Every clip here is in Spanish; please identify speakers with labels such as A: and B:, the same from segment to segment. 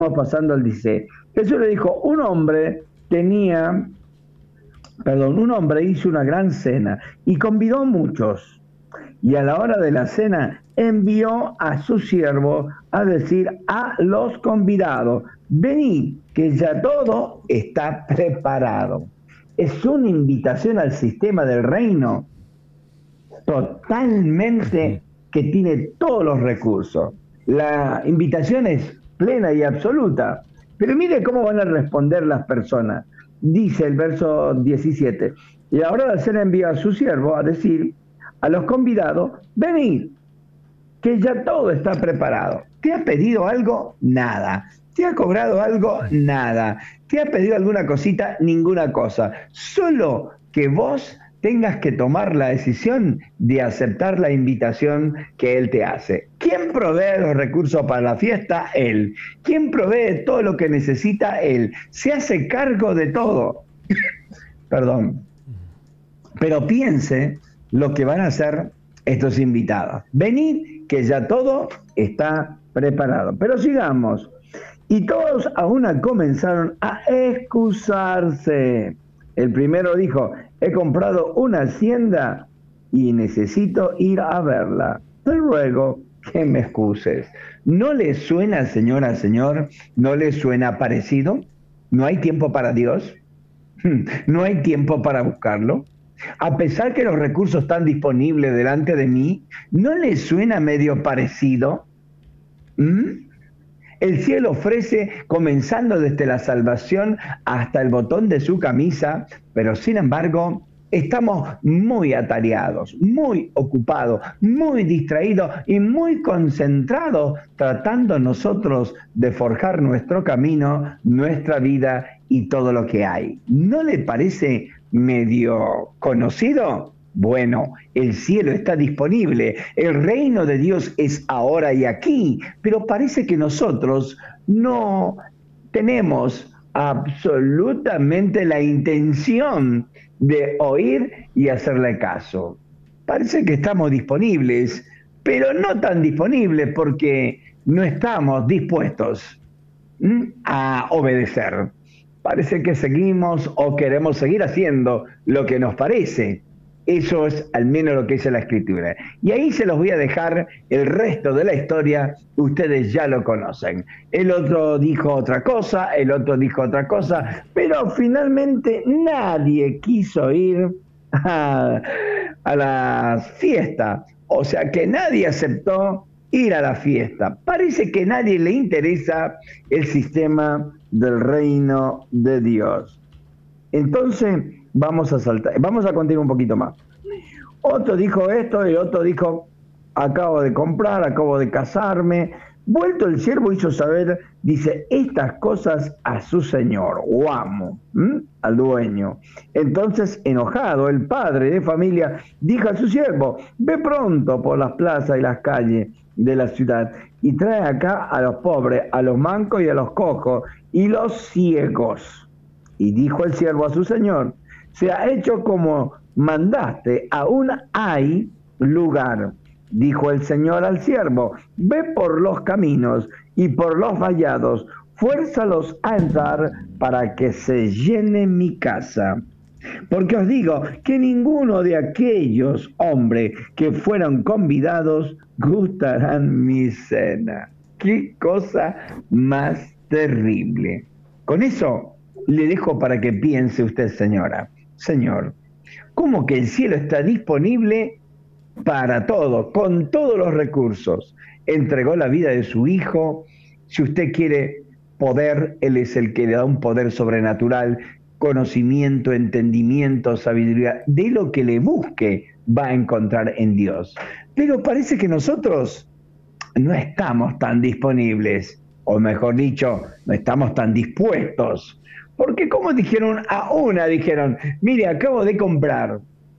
A: Vamos pasando al 16. Jesús le dijo, un hombre hizo una gran cena y convidó a muchos. Y a la hora de la cena envió a su siervo a decir a los convidados, venid, que ya todo está preparado. Es una invitación al sistema del reino totalmente que tiene todos los recursos. La invitación es plena y absoluta. Pero mire cómo van a responder las personas. Dice el verso 17, y ahora la cena envía a su siervo a decir a los convidados, venid, que ya todo está preparado. ¿Te ha pedido algo? Nada. ¿Te ha cobrado algo? Nada. ¿Te ha pedido alguna cosita? Ninguna cosa. Solo que vos tengas que tomar la decisión de aceptar la invitación que Él te hace. ¿Quién provee los recursos para la fiesta? Él. ¿Quién provee todo lo que necesita? Él. Se hace cargo de todo. Perdón. Pero piense lo que van a hacer estos invitados. Venid, que ya todo está preparado. Pero sigamos. Y todos a una comenzaron a excusarse. El primero dijo, he comprado una hacienda y necesito ir a verla. Te ruego que me excuses. ¿No le suena, señora, señor? ¿No le suena parecido? ¿No hay tiempo para Dios? ¿No hay tiempo para buscarlo? A pesar que los recursos están disponibles delante de mí, ¿no le suena medio parecido? ¿Mm? El cielo ofrece, comenzando desde la salvación hasta el botón de su camisa, pero sin embargo estamos muy atareados, muy ocupados, muy distraídos y muy concentrados tratando nosotros de forjar nuestro camino, nuestra vida y todo lo que hay. ¿No le parece medio conocido? Bueno, el cielo está disponible, el reino de Dios es ahora y aquí, pero parece que nosotros no tenemos absolutamente la intención de oír y hacerle caso. Parece que estamos disponibles, pero no tan disponibles porque no estamos dispuestos a obedecer. Parece que seguimos o queremos seguir haciendo lo que nos parece. Eso es al menos lo que dice la escritura. Y ahí se los voy a dejar el resto de la historia, ustedes ya lo conocen. El otro dijo otra cosa, el otro dijo otra cosa, pero finalmente nadie quiso ir a, a la fiesta. O sea que nadie aceptó ir a la fiesta. Parece que a nadie le interesa el sistema del reino de Dios. Entonces, vamos a continuar un poquito más. Otro dijo esto y otro dijo, acabo de comprar, acabo de casarme. Vuelto el siervo hizo saber, dice, estas cosas a su señor, o amo, al dueño. Entonces, enojado, el padre de familia dijo a su siervo, ve pronto por las plazas y las calles de la ciudad y trae acá a los pobres, a los mancos y a los cojos y los ciegos. Y dijo el siervo a su señor, se ha hecho como mandaste, aún hay lugar. Dijo el Señor al siervo, ve por los caminos y por los vallados, fuérzalos a entrar para que se llene mi casa. Porque os digo que ninguno de aquellos hombres que fueron convidados gustarán mi cena. ¡Qué cosa más terrible! Con eso le dejo para que piense usted, señora. Señor, ¿cómo que el cielo está disponible para todo, con todos los recursos? Entregó la vida de su hijo. Si usted quiere poder, Él es el que le da un poder sobrenatural, conocimiento, entendimiento, sabiduría. De lo que le busque va a encontrar en Dios. Pero parece que nosotros no estamos tan disponibles, o mejor dicho, no estamos tan dispuestos. Porque como dijeron a una, dijeron, mire, acabo de comprar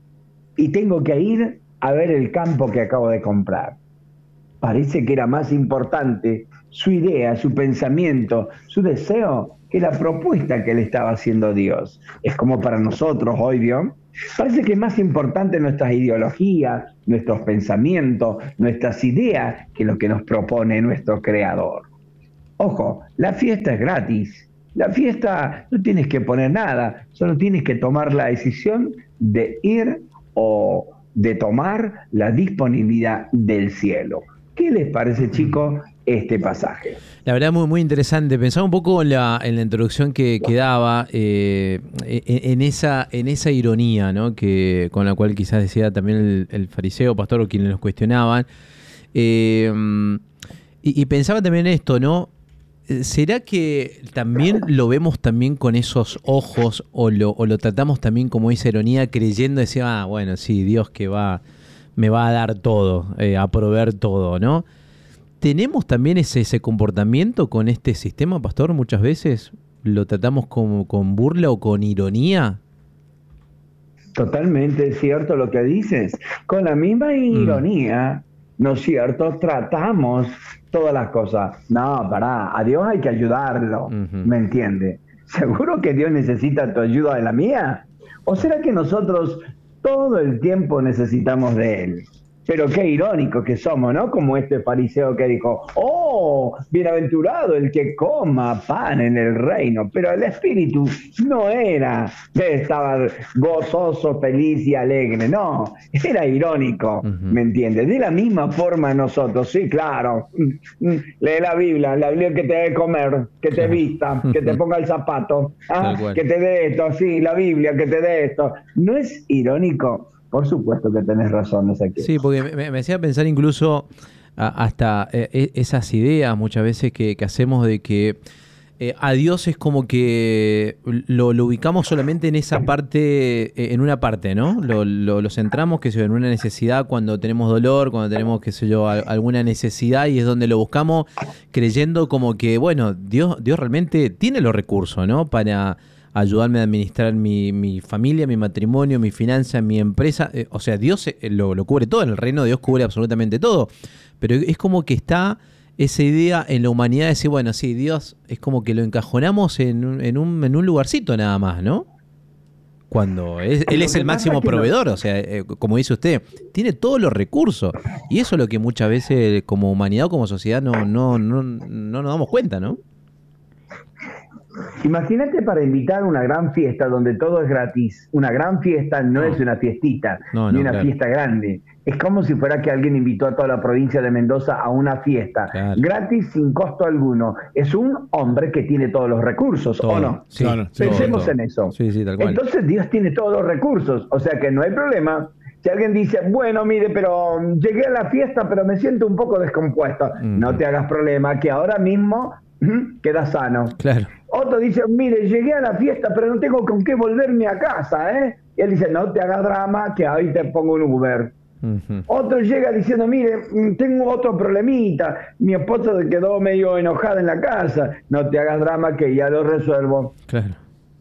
A: y tengo que ir a ver el campo que acabo de comprar. Parece que era más importante su idea, su pensamiento, su deseo, que la propuesta que le estaba haciendo Dios. Es como para nosotros hoy, ¿vio? Parece que es más importante nuestras ideologías, nuestros pensamientos, nuestras ideas, que lo que nos propone nuestro Creador. Ojo, la fiesta es gratis. La fiesta no tienes que poner nada, solo tienes que tomar la decisión de ir o de tomar la disponibilidad del cielo. ¿Qué les parece, chicos, este pasaje?
B: La verdad, muy, muy interesante. Pensaba un poco en la introducción que daba, en esa ironía, ¿no? Con la cual quizás decía también el fariseo, pastor, o quienes los cuestionaban. Eh, y pensaba también esto, ¿no? ¿Será que también lo vemos también con esos ojos o lo tratamos también como esa ironía, creyendo, decía, bueno, sí, Dios me va a dar todo, a proveer todo, ¿no? ¿Tenemos también ese comportamiento con este sistema, pastor? Muchas veces lo tratamos como con burla o con ironía.
A: Totalmente cierto lo que dices. Con la misma ironía, ¿no es cierto? Tratamos todas las cosas. No, pará, a Dios hay que ayudarlo,
B: Ujú.
A: ¿me entiende? ¿Seguro que Dios necesita tu ayuda de la mía? ¿O será que nosotros todo el tiempo necesitamos de Él? Pero qué irónico que somos, ¿no? Como este fariseo que dijo, oh, bienaventurado el que coma pan en el reino. Pero el espíritu no era que estaba gozoso, feliz y alegre, no, era irónico,
B: Ujú.
A: ¿me entiendes? De la misma forma nosotros, sí, claro, lee la Biblia que te dé comer, que te
B: Claro.
A: vista, que te ponga el zapato,
B: Tal cual.
A: que te dé esto, sí, la Biblia que te dé esto. ¿No es irónico? Por supuesto que tenés razón, Ezequiel.
B: Sí, porque me hacía pensar incluso hasta esas ideas muchas veces que hacemos de que a Dios es como que lo ubicamos solamente en esa parte, en una parte, ¿no? Lo centramos, qué sé yo, en una necesidad cuando tenemos dolor, cuando tenemos, qué sé yo, alguna necesidad y es donde lo buscamos creyendo como que, bueno, Dios realmente tiene los recursos, ¿no? Para ayudarme a administrar mi familia, mi matrimonio, mi finanza, mi empresa. O sea, Dios lo cubre todo, en el reino de Dios cubre absolutamente todo. Pero es como que está esa idea en la humanidad de decir, bueno, sí, Dios es como que lo encajonamos en un lugarcito nada más, ¿no? Cuando Él
A: Lo
B: es el
A: que pasa es
B: máximo
A: que no,
B: proveedor, o sea, como dice usted, tiene todos los recursos. Y eso es lo que muchas veces como humanidad o como sociedad no nos damos cuenta, ¿no?
A: imagínate para invitar una gran fiesta donde todo es gratis. Una gran fiesta no es
B: No,
A: una fiestita, ni
B: no,
A: una
B: claro,
A: fiesta grande. Es como si fuera que alguien invitó a toda la provincia de Mendoza a una fiesta,
B: claro.
A: gratis sin costo alguno. Es un hombre que tiene todos los recursos, ¿o
B: Todo,
A: no?
B: sí,
C: Claro, sí,
B: todo,
C: sí.
A: Pensemos
B: todo.
A: en eso.
B: Sí, sí, tal cual.
A: Entonces Dios tiene todos los recursos, o sea que no hay problema. Si alguien dice, bueno, mire, pero llegué a la fiesta, pero me siento un poco descompuesto, no
B: Ujú.
A: te hagas problema, que ahora mismo queda sano.
B: Claro.
A: Otro dice, mire, llegué a la fiesta, pero no tengo con qué volverme a casa, ¿eh? Y él dice, no te hagas drama, que ahí te pongo un Uber.
B: Ujú.
A: Otro llega diciendo, mire, tengo otro problemita, mi esposa se quedó medio enojada en la casa, no te hagas drama, que ya lo resuelvo.
B: Claro,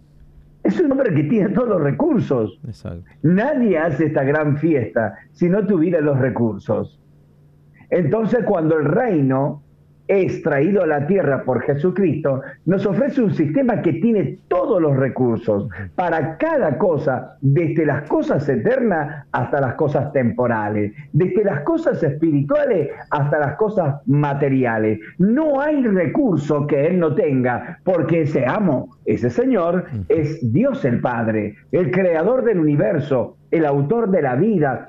A: Es un hombre que tiene todos los recursos.
B: exacto.
A: Nadie hace esta gran fiesta si no tuviera los recursos. Entonces, cuando el reino es traído a la tierra por Jesucristo, nos ofrece un sistema que tiene todos los recursos para cada cosa, desde las cosas eternas hasta las cosas temporales, desde las cosas espirituales hasta las cosas materiales. No hay recurso que Él no tenga, porque ese amo, ese Señor,
B: Ujú.
A: es Dios el Padre, el creador del universo, el autor de la vida,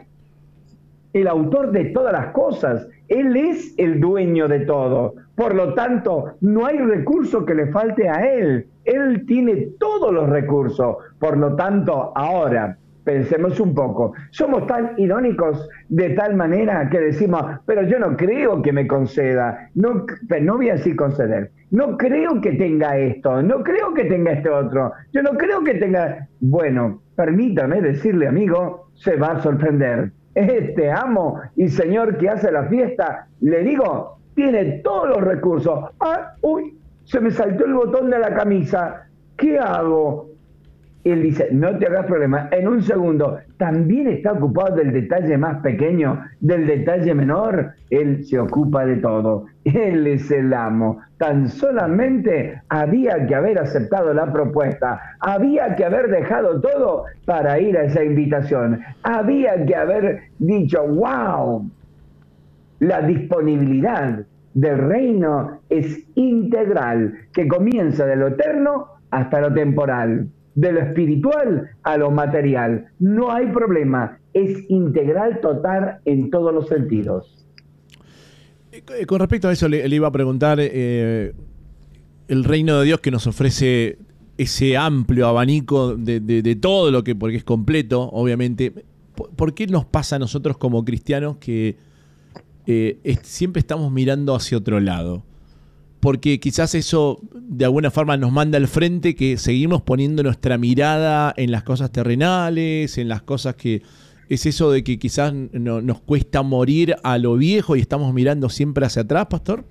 A: el autor de todas las cosas. Él es el dueño de todo. Por lo tanto, no hay recurso que le falte a Él. Él tiene todos los recursos. Por lo tanto, ahora, pensemos un poco. Somos tan irónicos de tal manera que decimos, pero yo no creo que me conceda. No, no voy a decir conceder. No creo que tenga esto. No creo que tenga este otro. Yo no creo que tenga... Bueno, permítame decirle, amigo, se va a sorprender. Este amo y señor que hace la fiesta, le digo, tiene todos los recursos. Ah, uy, se me saltó el botón de la camisa. ¿Qué hago? Él dice, no te hagas problema, en un segundo, también está ocupado del detalle más pequeño, del detalle menor, él se ocupa de todo, él es el amo, tan solamente había que haber aceptado la propuesta, había que haber dejado todo para ir a esa invitación, había que haber dicho, wow, la disponibilidad. del reino es integral, que comienza de lo eterno hasta lo temporal, de lo espiritual a lo material. No hay problema, es integral, total en todos los sentidos.
C: Con respecto a eso, le iba a preguntar, el reino de Dios que nos ofrece ese amplio abanico de todo lo que, porque es completo, obviamente. ¿Por qué nos pasa a nosotros como cristianos que siempre estamos mirando hacia otro lado? Porque quizás eso de alguna forma nos manda al frente, que seguimos poniendo nuestra mirada en las cosas terrenales, en las cosas que... ¿Es eso de que quizás nos cuesta morir a lo viejo y estamos mirando siempre hacia atrás, pastor?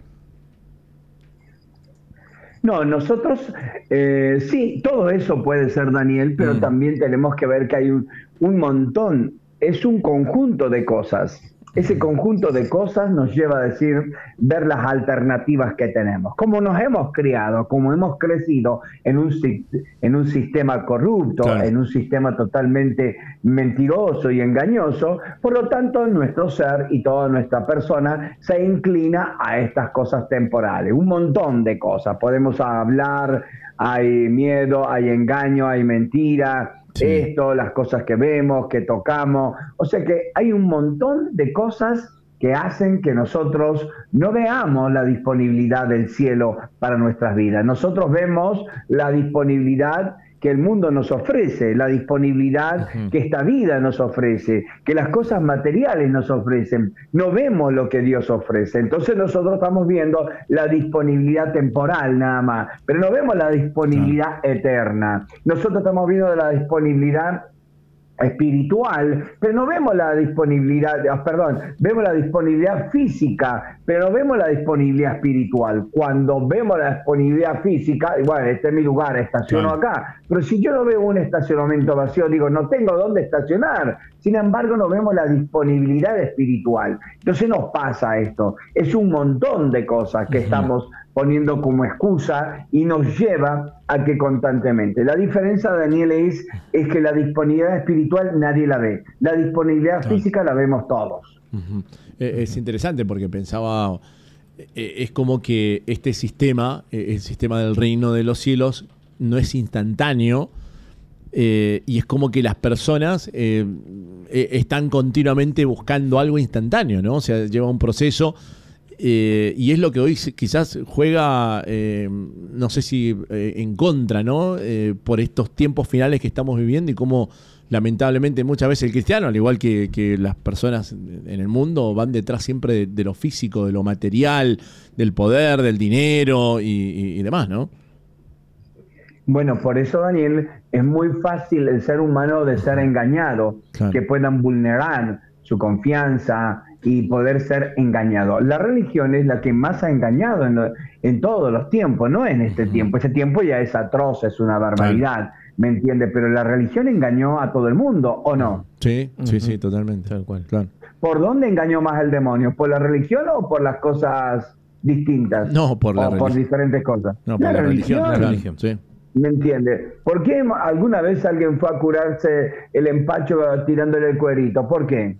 A: No, nosotros, sí, todo eso puede ser, Daniel, pero también tenemos que ver que hay un montón, es un conjunto de cosas. Ese conjunto de cosas nos lleva a ver las alternativas que tenemos. Como nos hemos criado, como hemos crecido en un sistema corrupto, claro, en un sistema totalmente mentiroso y engañoso, por lo tanto nuestro ser y toda nuestra persona se inclina a estas cosas temporales. Un montón de cosas. Podemos hablar, hay miedo, hay engaño, hay mentira. Sí. Esto, las cosas que vemos, que tocamos, o sea que hay un montón de cosas que hacen que nosotros no veamos la disponibilidad del cielo para nuestras vidas. Nosotros vemos la disponibilidad que el mundo nos ofrece, la disponibilidad que esta vida nos ofrece, que las cosas materiales nos ofrecen. No vemos lo que Dios ofrece. Entonces nosotros estamos viendo la disponibilidad temporal nada más, pero no vemos la disponibilidad eterna. Nosotros estamos viendo la disponibilidad espiritual, pero no vemos la disponibilidad, vemos la disponibilidad física, pero no vemos la disponibilidad espiritual. Cuando vemos la disponibilidad física, bueno, este es mi lugar, estaciono acá, pero si yo no veo un estacionamiento vacío, digo, no tengo dónde estacionar. Sin embargo, no vemos la disponibilidad espiritual. Entonces nos pasa esto, es un montón de cosas que estamos poniendo como excusa y nos lleva a que constantemente. La diferencia, Daniel, es que la disponibilidad espiritual nadie la ve. La disponibilidad física la vemos todos.
C: Es interesante porque pensaba, es como que este sistema, el sistema del reino de los cielos, no es instantáneo, y es como que las personas están continuamente buscando algo instantáneo, ¿no? O sea, lleva un proceso. Y es lo que hoy quizás juega, no sé si en contra, ¿no? Por estos tiempos finales que estamos viviendo y cómo lamentablemente muchas veces el cristiano, al igual que las personas en el mundo, van detrás siempre de lo físico, de lo material, del poder, del dinero y demás, ¿no?
A: Bueno, por eso, Daniel, es muy fácil el ser humano de ser engañado, claro, que puedan vulnerar su confianza y poder ser engañado. La religión es la que más ha engañado en todos los tiempos, no en este tiempo. Este tiempo ya es atroz, es una barbaridad, claro, ¿me entiende? Pero la religión engañó a todo el mundo, ¿o no?
C: Sí, sí, totalmente. Tal cual, claro.
A: ¿Por dónde engañó más el demonio? ¿Por la religión o por las cosas distintas?
C: No, por la religión.
A: Por diferentes cosas.
C: No, por la religión, sí.
A: ¿Me entiende? ¿Por qué alguna vez alguien fue a curarse el empacho tirándole el cuerito? ¿Por qué?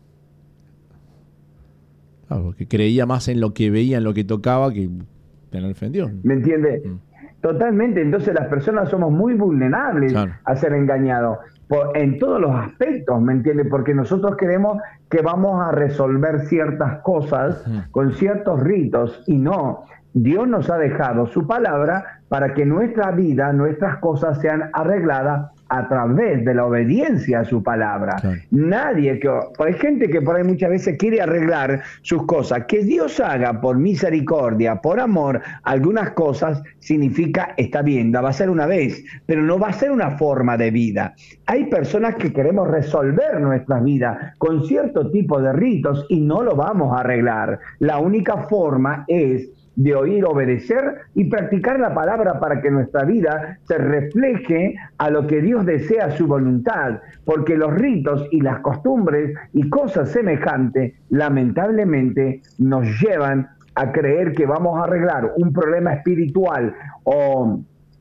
C: Porque creía más en lo que veía, en lo que tocaba, que en el ofendió.
A: ¿Me entiende? Totalmente. Entonces las personas somos muy vulnerables, claro, a ser engañados en todos los aspectos, ¿me entiende? Porque nosotros creemos que vamos a resolver ciertas cosas con ciertos ritos y no. Dios nos ha dejado su palabra para que nuestra vida, nuestras cosas sean arregladas a través de la obediencia a su palabra. Claro. Hay gente que por ahí muchas veces quiere arreglar sus cosas. Que Dios haga por misericordia, por amor, algunas cosas significa, está bien, la va a hacer una vez, pero no va a ser una forma de vida. Hay personas que queremos resolver nuestras vidas con cierto tipo de ritos y no lo vamos a arreglar. La única forma es de oír, obedecer y practicar la palabra para que nuestra vida se refleje a lo que Dios desea, su voluntad, porque los ritos y las costumbres y cosas semejantes lamentablemente nos llevan a creer que vamos a arreglar un problema espiritual o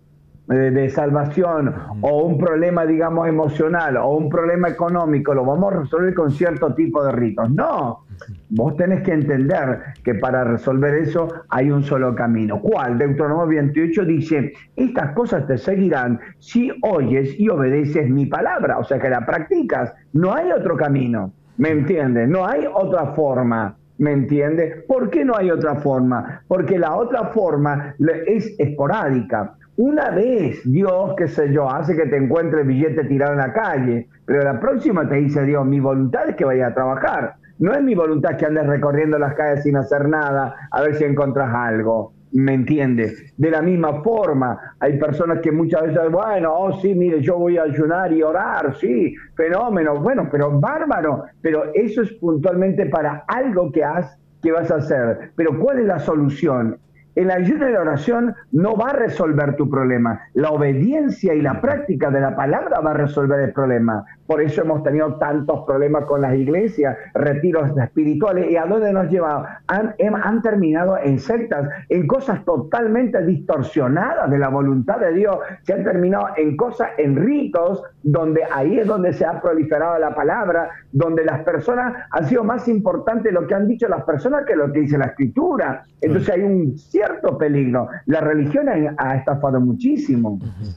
A: de salvación, o un problema, digamos, emocional, o un problema económico, lo vamos a resolver con cierto tipo de ritos. No, vos tenés que entender que para resolver eso hay un solo camino. ¿Cuál? Deuteronomio 28 dice, estas cosas te seguirán si oyes y obedeces mi palabra, o sea que la practicas. No hay otro camino, ¿me entiendes? No hay otra forma. ¿Me entiende? ¿Por qué no hay otra forma? Porque la otra forma es esporádica. Una vez Dios, qué sé yo, hace que te encuentre el billete tirado en la calle, pero la próxima te dice Dios, mi voluntad es que vayas a trabajar. No es mi voluntad que andes recorriendo las calles sin hacer nada, a ver si encontrás algo. ¿Me entiende? De la misma forma, hay personas que muchas veces, bueno, oh sí, mire, yo voy a ayunar y orar, sí, fenómeno, bueno, pero bárbaro, pero eso es puntualmente para algo que vas a hacer. Pero ¿cuál es la solución? El ayuno y la oración no va a resolver tu problema. La obediencia y la práctica de la palabra va a resolver el problema. Por eso hemos tenido tantos problemas con las iglesias, retiros espirituales. ¿Y a dónde nos lleva? Han terminado en sectas, en cosas totalmente distorsionadas de la voluntad de Dios. Se han terminado en cosas, en ritos, donde ahí es donde se ha proliferado la palabra, donde las personas han sido más importantes lo que han dicho las personas que lo que dice la Escritura. Entonces hay un cierto peligro. La religión ha estafado muchísimo.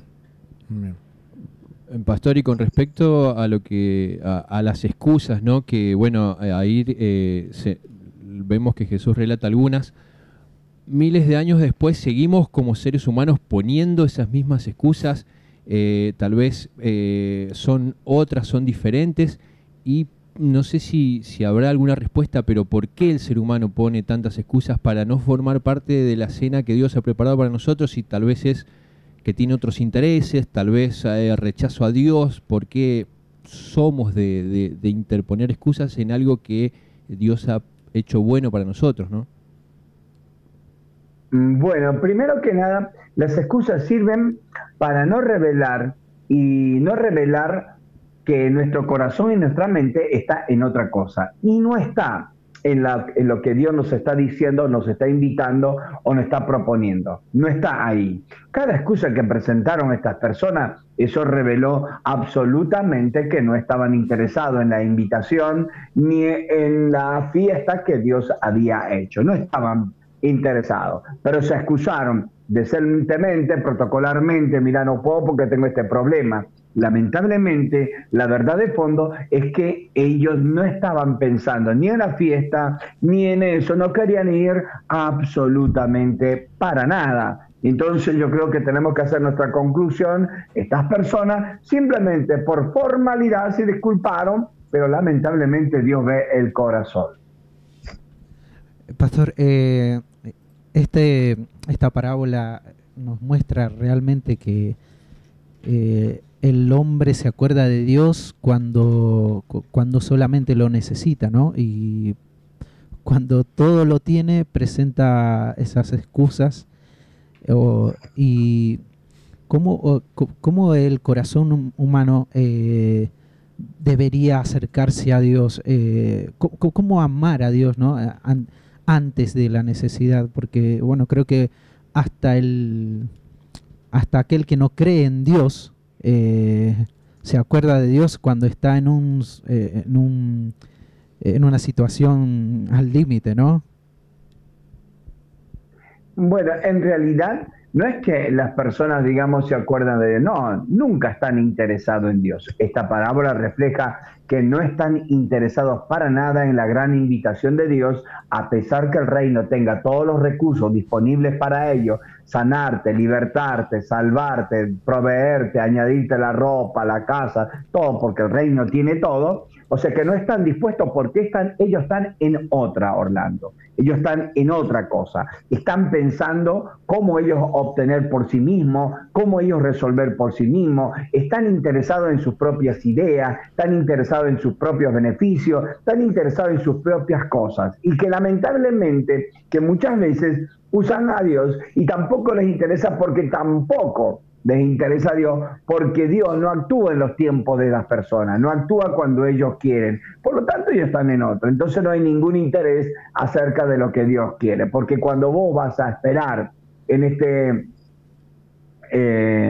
D: Pastor, y con respecto a lo que a las excusas, ¿no? Que bueno, ahí vemos que Jesús relata algunas. Miles de años después seguimos como seres humanos poniendo esas mismas excusas. Tal vez son otras, son diferentes, y no sé si habrá alguna respuesta, pero ¿por qué el ser humano pone tantas excusas para no formar parte de la cena que Dios ha preparado para nosotros? Y tal vez es que tiene otros intereses, tal vez rechazo a Dios. ¿Por qué somos de interponer excusas en algo que Dios ha hecho bueno para nosotros, ¿no?
A: Bueno, primero que nada, las excusas sirven para no revelar que nuestro corazón y nuestra mente está en otra cosa, y no está en lo que Dios nos está diciendo, nos está invitando o nos está proponiendo. No está ahí. Cada excusa que presentaron estas personas, eso reveló absolutamente que no estaban interesados en la invitación ni en la fiesta que Dios había hecho. No estaban interesados, pero se excusaron decentemente, protocolarmente: mira, no puedo porque tengo este problema. Lamentablemente, la verdad de fondo es que ellos no estaban pensando ni en la fiesta, ni en eso, no querían ir absolutamente para nada. Entonces yo creo que tenemos que hacer nuestra conclusión. Estas personas simplemente por formalidad se disculparon, pero lamentablemente Dios ve el corazón.
E: Pastor, esta parábola nos muestra realmente que el hombre se acuerda de Dios cuando solamente lo necesita, ¿no? Y cuando todo lo tiene, presenta esas excusas. Y cómo el corazón humano debería acercarse a Dios, cómo amar a Dios, ¿no? Antes de la necesidad, porque bueno, creo que hasta aquel que no cree en Dios se acuerda de Dios cuando está en una situación al límite, ¿no?
A: Bueno, en realidad no es que las personas, digamos, se acuerdan de Dios. No, nunca están interesados en Dios. Esta parábola refleja que no están interesados para nada en la gran invitación de Dios, a pesar que el reino tenga todos los recursos disponibles para ellos: sanarte, libertarte, salvarte, proveerte, añadirte la ropa, la casa, todo, porque el reino tiene todo. O sea que no están dispuestos porque ellos están en otra, Orlando. Ellos están en otra cosa. Están pensando cómo ellos obtener por sí mismos, cómo ellos resolver por sí mismos. Están interesados en sus propias ideas, están interesados en sus propios beneficios, están interesados en sus propias cosas. Y que lamentablemente, que muchas veces usan a Dios y tampoco les interesa, porque tampoco les interesa a Dios, porque Dios no actúa en los tiempos de las personas, no actúa cuando ellos quieren. Por lo tanto, ellos están en otro. Entonces no hay ningún interés acerca de lo que Dios quiere, porque cuando vos vas a esperar en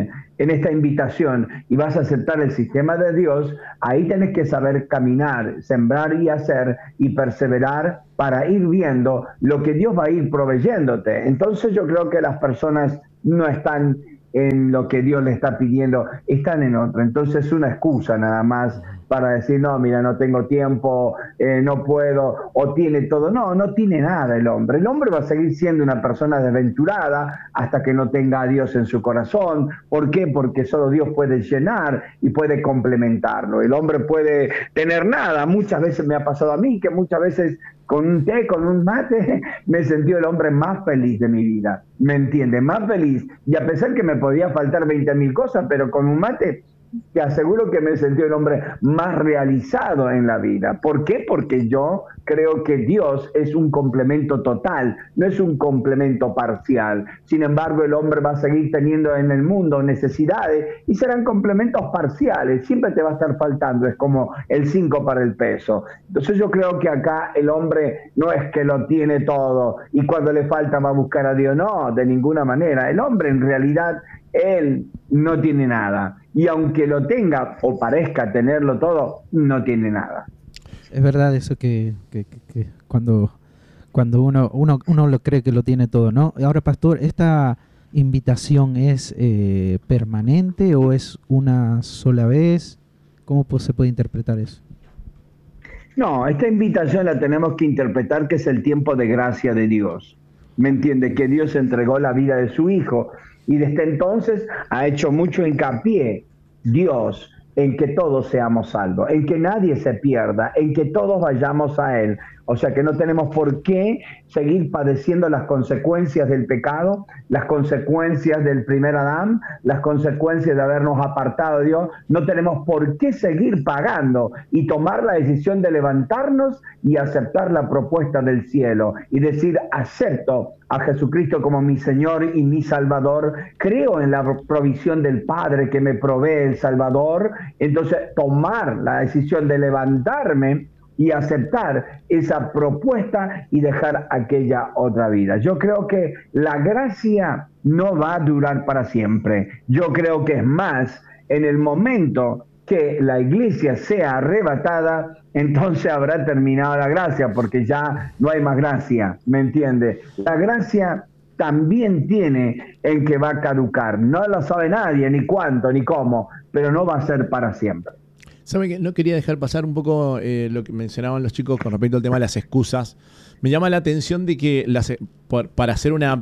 A: en esta invitación y vas a aceptar el sistema de Dios, ahí tenés que saber caminar, sembrar y hacer y perseverar para ir viendo lo que Dios va a ir proveyéndote. Entonces yo creo que las personas no están en lo que Dios le está pidiendo, están en otro. Entonces es una excusa nada más para decir, no, mira, no tengo tiempo, no puedo, o tiene todo. No, no tiene nada el hombre. El hombre va a seguir siendo una persona desventurada hasta que no tenga a Dios en su corazón. ¿Por qué? Porque solo Dios puede llenar y puede complementarlo. El hombre puede tener nada. Muchas veces me ha pasado a mí que muchas veces con un té, con un mate, me he sentido el hombre más feliz de mi vida. ¿Me entiende? Más feliz. Y a pesar que me podía faltar 20.000 cosas, pero con un mate, te aseguro que me he sentido el hombre más realizado en la vida. ¿Por qué? Porque yo creo que Dios es un complemento total, no es un complemento parcial. Sin embargo, el hombre va a seguir teniendo en el mundo necesidades y serán complementos parciales. Siempre te va a estar faltando, es como el 5 para el peso. Entonces yo creo que acá el hombre no es que lo tiene todo y cuando le falta va a buscar a Dios. No, de ninguna manera. El hombre en realidad, él no tiene nada. Y aunque lo tenga o parezca tenerlo todo, no tiene nada.
E: Es verdad eso que cuando uno lo cree que lo tiene todo, ¿no? Ahora, pastor, ¿esta invitación es permanente o es una sola vez? ¿Cómo se puede interpretar eso?
A: No, esta invitación la tenemos que interpretar que es el tiempo de gracia de Dios. ¿Me entiende? Que Dios entregó la vida de su Hijo y desde entonces ha hecho mucho hincapié Dios en que todos seamos salvos, en que nadie se pierda, en que todos vayamos a Él. O sea que no tenemos por qué seguir padeciendo las consecuencias del pecado, las consecuencias del primer Adán, las consecuencias de habernos apartado de Dios. No tenemos por qué seguir pagando y tomar la decisión de levantarnos y aceptar la propuesta del cielo y decir, acepto a Jesucristo como mi Señor y mi Salvador, creo en la provisión del Padre que me provee el Salvador. Entonces tomar la decisión de levantarme y aceptar esa propuesta y dejar aquella otra vida. Yo creo que la gracia no va a durar para siempre. Yo creo que es más, en el momento que la iglesia sea arrebatada, entonces habrá terminado la gracia, porque ya no hay más gracia, ¿me entiende? La gracia también tiene en que va a caducar. No lo sabe nadie, ni cuánto, ni cómo, pero no va a ser para siempre.
C: ¿Sabe que no quería dejar pasar un poco lo que mencionaban los chicos con respecto al tema de las excusas? Me llama la atención de que para hacer una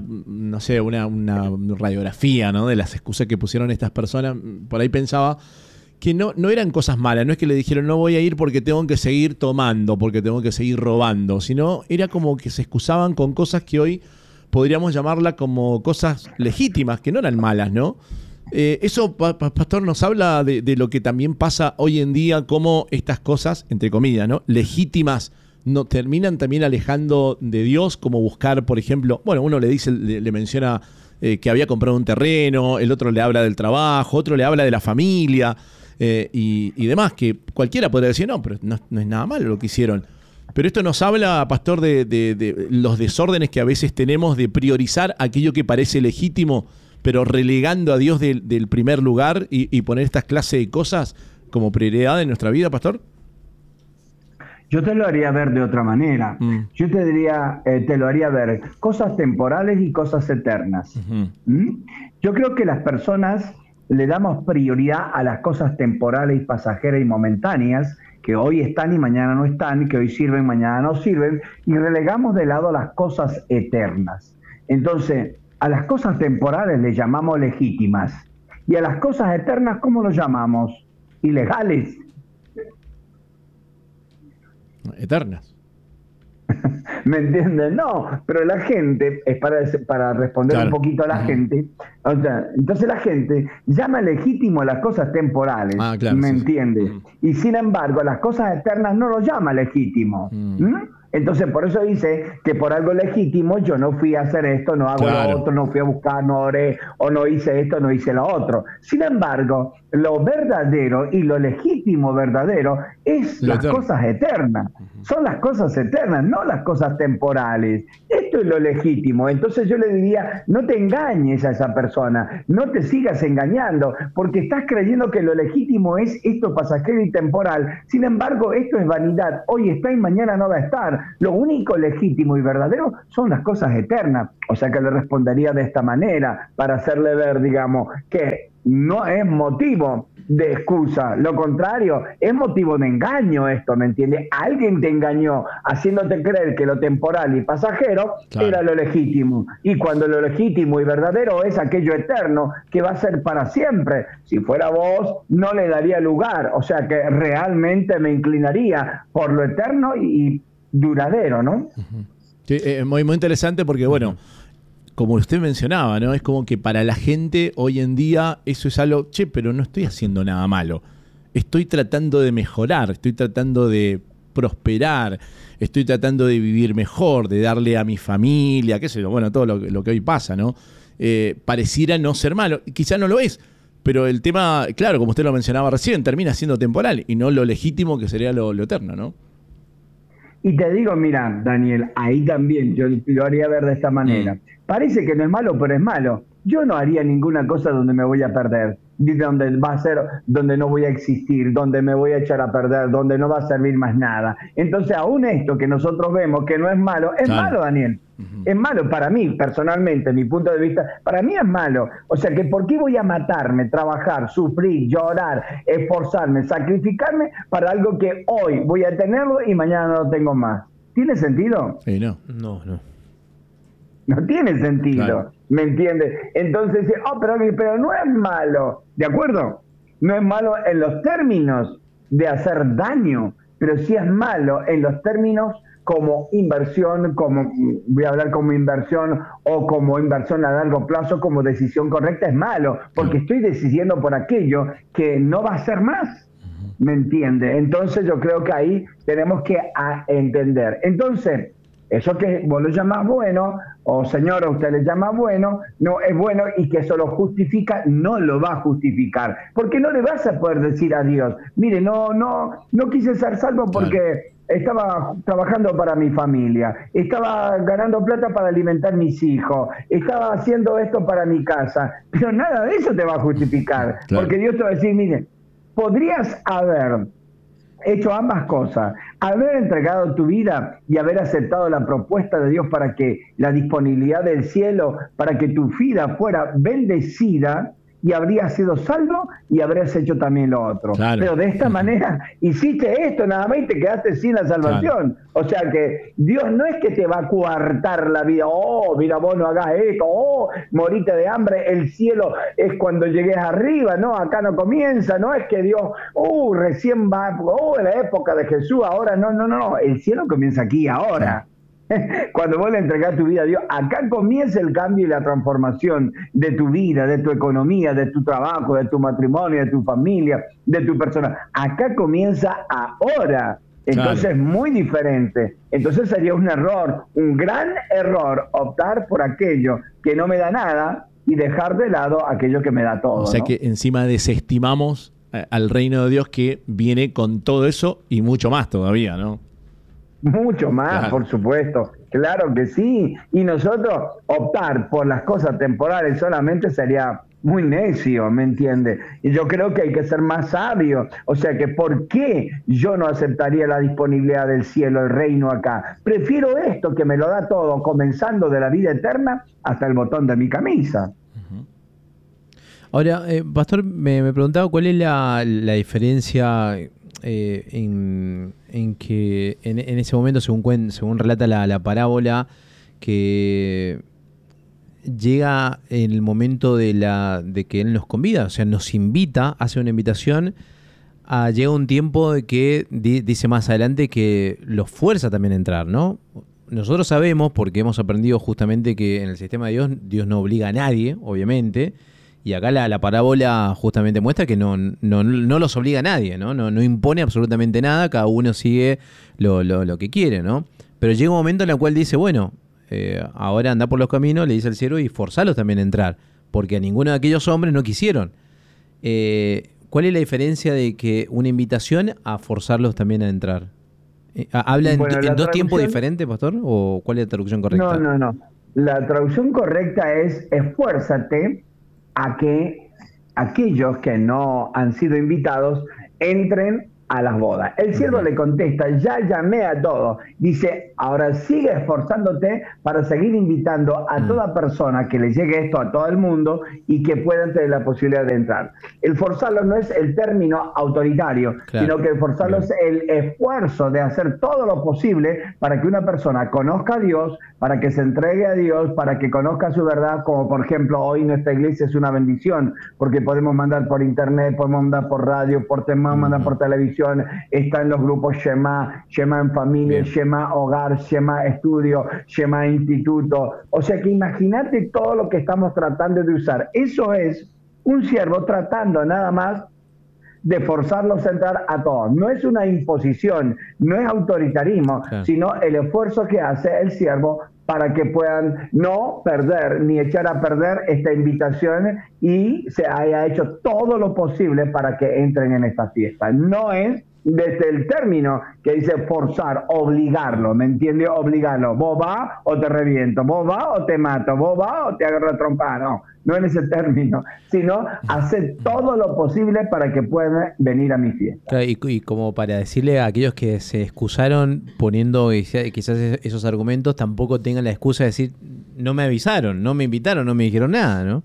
C: radiografía, ¿no?, de las excusas que pusieron estas personas, por ahí pensaba que no eran cosas malas, no es que le dijeron no voy a ir porque tengo que seguir tomando, porque tengo que seguir robando, sino era como que se excusaban con cosas que hoy podríamos llamarla como cosas legítimas, que no eran malas, ¿no? Eso, pastor, nos habla de lo que también pasa hoy en día, cómo estas cosas, entre comillas, ¿no?, legítimas, no terminan también alejando de Dios, como buscar, por ejemplo, bueno, uno le dice, le menciona que había comprado un terreno, el otro le habla del trabajo, otro le habla de la familia y demás, que cualquiera podría decir, no, pero no es nada malo lo que hicieron. Pero esto nos habla, pastor, de los desórdenes que a veces tenemos de priorizar aquello que parece legítimo, pero relegando a Dios del primer lugar y poner estas clases de cosas como prioridad en nuestra vida, pastor.
A: Yo te lo haría ver de otra manera. Yo te lo haría ver cosas temporales y cosas eternas. Yo creo que las personas le damos prioridad a las cosas temporales y pasajeras y momentáneas, que hoy están y mañana no están, que hoy sirven, mañana no sirven, y relegamos de lado las cosas eternas. Entonces, a las cosas temporales le llamamos legítimas, y a las cosas eternas, ¿cómo lo llamamos? Ilegales.
C: Eternas.
A: ¿Me entienden? No, pero la gente, es para responder un poquito a la gente, o sea, entonces la gente llama legítimo las cosas temporales, ¿me entiende? Y sin embargo, las cosas eternas no lo llama legítimo. Entonces, por eso dice que por algo legítimo yo no fui a hacer esto, no hago
C: Claro.
A: lo otro, no fui a buscar, no oré, o no hice esto, no hice lo otro. Sin embargo, lo verdadero y lo legítimo verdadero es
C: Lo
A: las
C: eterno.
A: cosas eternas. Son las cosas eternas, no las cosas temporales. Esto es lo legítimo. Entonces yo le diría, no te engañes a esa persona, no te sigas engañando, porque estás creyendo que lo legítimo es esto pasajero y temporal. Sin embargo, esto es vanidad. Hoy está y mañana no va a estar. Lo único legítimo y verdadero son las cosas eternas. O sea que le respondería de esta manera, para hacerle ver, digamos, que no es motivo de excusa, lo contrario, es motivo de engaño esto, ¿me entiendes? Alguien te engañó haciéndote creer que lo temporal y pasajero
C: Claro.
A: era lo legítimo, y cuando lo legítimo y verdadero es aquello eterno que va a ser para siempre. Si fuera vos, no le daría lugar, o sea que realmente me inclinaría por lo eterno y duradero, ¿no?
C: Sí, muy, muy interesante porque, bueno, como usted mencionaba, ¿no? Es como que para la gente hoy en día eso es algo, che, pero no estoy haciendo nada malo. Estoy tratando de mejorar, estoy tratando de prosperar, estoy tratando de vivir mejor, de darle a mi familia, qué sé yo, bueno, todo lo que hoy pasa, ¿no? Pareciera no ser malo, quizá no lo es, pero el tema, claro, como usted lo mencionaba recién, termina siendo temporal y no lo legítimo que sería lo eterno, ¿no?
A: Y te digo, mira, Daniel, ahí también yo lo haría ver de esta manera. Parece que no es malo, pero es malo. Yo no haría ninguna cosa donde me voy a perder, donde va a ser, donde no voy a existir, donde me voy a echar a perder, donde no va a servir más nada. Entonces, aún esto que nosotros vemos que no es malo, es
C: Claro.
A: malo, Daniel. Es malo para mí, personalmente, mi punto de vista, para mí es malo. O sea que ¿por qué voy a matarme, trabajar, sufrir, llorar, esforzarme, sacrificarme para algo que hoy voy a tenerlo y mañana no lo tengo más? ¿Tiene sentido?
C: No.
B: No.
A: No tiene sentido,
C: Claro.
A: ¿me entiendes? Entonces, pero no es malo, ¿de acuerdo? No es malo en los términos de hacer daño, pero sí es malo en los términos como inversión, como voy a hablar como inversión o como inversión a largo plazo, como decisión correcta, es malo, porque estoy decidiendo por aquello que no va a ser más, ¿me entiende? Entonces yo creo que ahí tenemos que entender. Entonces, eso que vos lo llamás bueno, o señora, usted le llama bueno, no es bueno, y que eso lo justifica, no lo va a justificar, porque no le vas a poder decir a Dios, mire, no quise ser salvo porque estaba trabajando para mi familia, estaba ganando plata para alimentar mis hijos, estaba haciendo esto para mi casa, pero nada de eso te va a justificar,
C: Claro.
A: porque Dios te va a decir, mire, podrías haber hecho ambas cosas, haber entregado tu vida y haber aceptado la propuesta de Dios para que la disponibilidad del cielo, para que tu vida fuera bendecida, y habrías sido salvo y habrías hecho también lo otro.
C: Claro.
A: Pero de esta manera hiciste esto nada más y te quedaste sin la salvación. O sea que Dios no es que te va a coartar la vida. Oh, mira, vos no hagas esto. Oh, morite de hambre. El cielo es cuando llegues arriba. No, acá no comienza. No es que Dios, recién va, en la época de Jesús, ahora no. El cielo comienza aquí, ahora. Cuando vos le entregás tu vida a Dios, acá comienza el cambio y la transformación de tu vida, de tu economía, de tu trabajo, de tu matrimonio, de tu familia, de tu persona. Acá comienza ahora. Entonces es muy diferente. Entonces sería un error, un gran error, optar por aquello que no me da nada y dejar de lado aquello que me da todo.
C: O sea
A: ¿no?
C: que encima desestimamos al reino de Dios que viene con todo eso y mucho más todavía, ¿no?
A: Mucho más,
C: Claro.
A: por supuesto. Claro que sí. Y nosotros optar por las cosas temporales solamente sería muy necio, ¿me entiende? Y yo creo que hay que ser más sabio. O sea que ¿por qué yo no aceptaría la disponibilidad del cielo, el reino acá? Prefiero esto que me lo da todo, comenzando de la vida eterna hasta el botón de mi camisa.
B: Ahora, Pastor, me preguntaba cuál es la diferencia en que en ese momento, según relata la parábola, que llega en el momento de que Él nos convida, o sea, nos invita, hace una invitación, llega un tiempo de que dice más adelante que los fuerza también a entrar, ¿no? Nosotros sabemos, porque hemos aprendido justamente que en el sistema de Dios no obliga a nadie, obviamente, y acá la parábola justamente muestra que no los obliga a nadie, ¿no? No impone absolutamente nada, cada uno sigue lo que quiere, ¿no? Pero llega un momento en el cual dice, bueno, ahora anda por los caminos, le dice al siervo, y forzalos también a entrar, porque a ninguno de aquellos hombres no quisieron. ¿Cuál es la diferencia de que una invitación a forzarlos también a entrar? ¿Habla en dos tiempos diferentes, pastor? ¿O cuál es la traducción correcta?
A: No. La traducción correcta es: esfuérzate a que aquellos que no han sido invitados entren a las bodas. El siervo le contesta: ya llamé a todos. Dice: ahora sigue esforzándote para seguir invitando a toda persona que le llegue esto a todo el mundo y que puedan tener la posibilidad de entrar. El forzarlo no es el término autoritario, sino que el forzarlo es el esfuerzo de hacer todo lo posible para que una persona conozca a Dios, para que se entregue a Dios, para que conozca su verdad, como por ejemplo hoy nuestra iglesia es una bendición, porque podemos mandar por internet, podemos mandar por radio, podemos mandar por televisión, está en los grupos Shema, Shema en familia, Shema hogar, Shema estudio, Shema instituto. O sea que imagínate todo lo que estamos tratando de usar. Eso es un siervo tratando nada más de forzarlos a entrar a todos. No es una imposición, no es autoritarismo, sino el esfuerzo que hace el siervo para que puedan no perder ni echar a perder esta invitación y se haya hecho todo lo posible para que entren en esta fiesta. No es desde el término que dice forzar, obligarlo, ¿me entiende? Obligarlo. Vos vas o te reviento, vos vas o te mato, vos vas o te agarro a trompar. No en ese término, sino hacer todo lo posible para que puedan venir a mi fiesta.
B: Claro, y como para decirle a aquellos que se excusaron poniendo quizás esos argumentos, tampoco tengan la excusa de decir, no me avisaron, no me invitaron, no me dijeron nada, ¿no?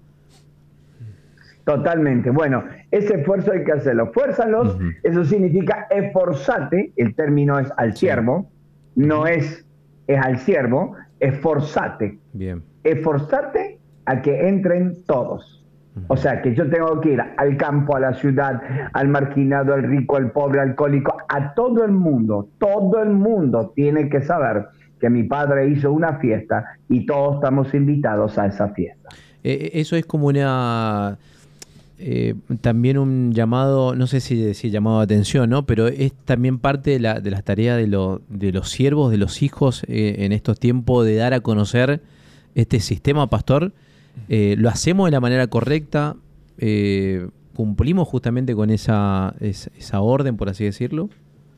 A: Totalmente. Bueno, ese esfuerzo hay que hacerlo. Fuérzalos, eso significa esforzate, el término es al siervo, no es al siervo, esforzate.
B: Bien.
A: Esforzate a que entren todos. O sea, que yo tengo que ir al campo, a la ciudad, al marginado, al rico, al pobre, al alcohólico, a todo el mundo tiene que saber que mi padre hizo una fiesta y todos estamos invitados a esa fiesta.
B: Eso es como una... también un llamado, no sé si llamado de atención, ¿no? Pero es también parte de las tareas de los siervos, de los hijos en estos tiempos, de dar a conocer este sistema, pastor. ¿Lo hacemos de la manera correcta? ¿Cumplimos justamente con esa orden, por así decirlo?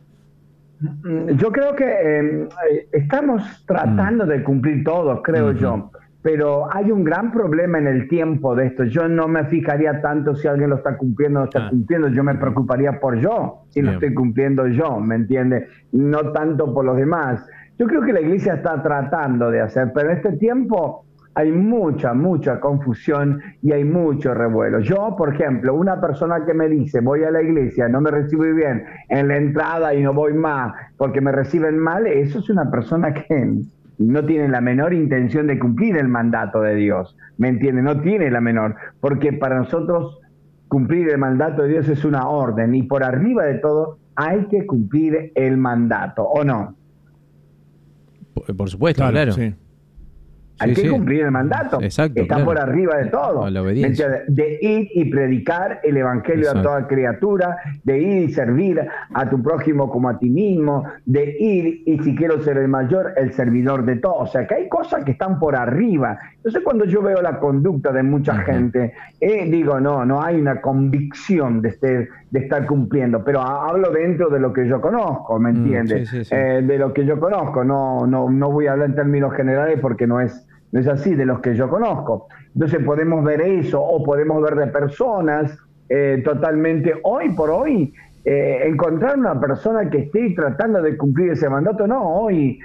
A: Yo creo que estamos tratando de cumplir todos, creo yo. Pero hay un gran problema en el tiempo de esto. Yo no me fijaría tanto si alguien lo está cumpliendo o no está cumpliendo. Yo me preocuparía por yo, si lo estoy cumpliendo yo, ¿me entiende? No tanto por los demás. Yo creo que la iglesia está tratando de hacer, pero en este tiempo hay mucha confusión y hay mucho revuelo. Yo, por ejemplo, una persona que me dice, voy a la iglesia, no me recibe bien en la entrada y no voy más porque me reciben mal, eso es una persona que no tiene la menor intención de cumplir el mandato de Dios, ¿me entiende? No tiene la menor, porque para nosotros cumplir el mandato de Dios es una orden y por arriba de todo hay que cumplir el mandato, ¿o no?
B: Por supuesto, claro.
C: Sí.
A: Hay que cumplir el mandato.
B: Exacto,
A: está por arriba de todo.
B: La obediencia.
A: De ir y predicar el evangelio a toda criatura, de ir y servir a tu prójimo como a ti mismo, de ir y si quiero ser el mayor, el servidor de todos. O sea, que hay cosas que están por arriba. Entonces, cuando yo veo la conducta de mucha gente, digo, no hay una convicción de estar cumpliendo, pero hablo dentro de lo que yo conozco, ¿me entiendes?
B: Sí.
A: De lo que yo conozco, no voy a hablar en términos generales porque no es así, de los que yo conozco. Entonces podemos ver eso, o podemos ver de personas totalmente, hoy por hoy, encontrar una persona que esté tratando de cumplir ese mandato, hoy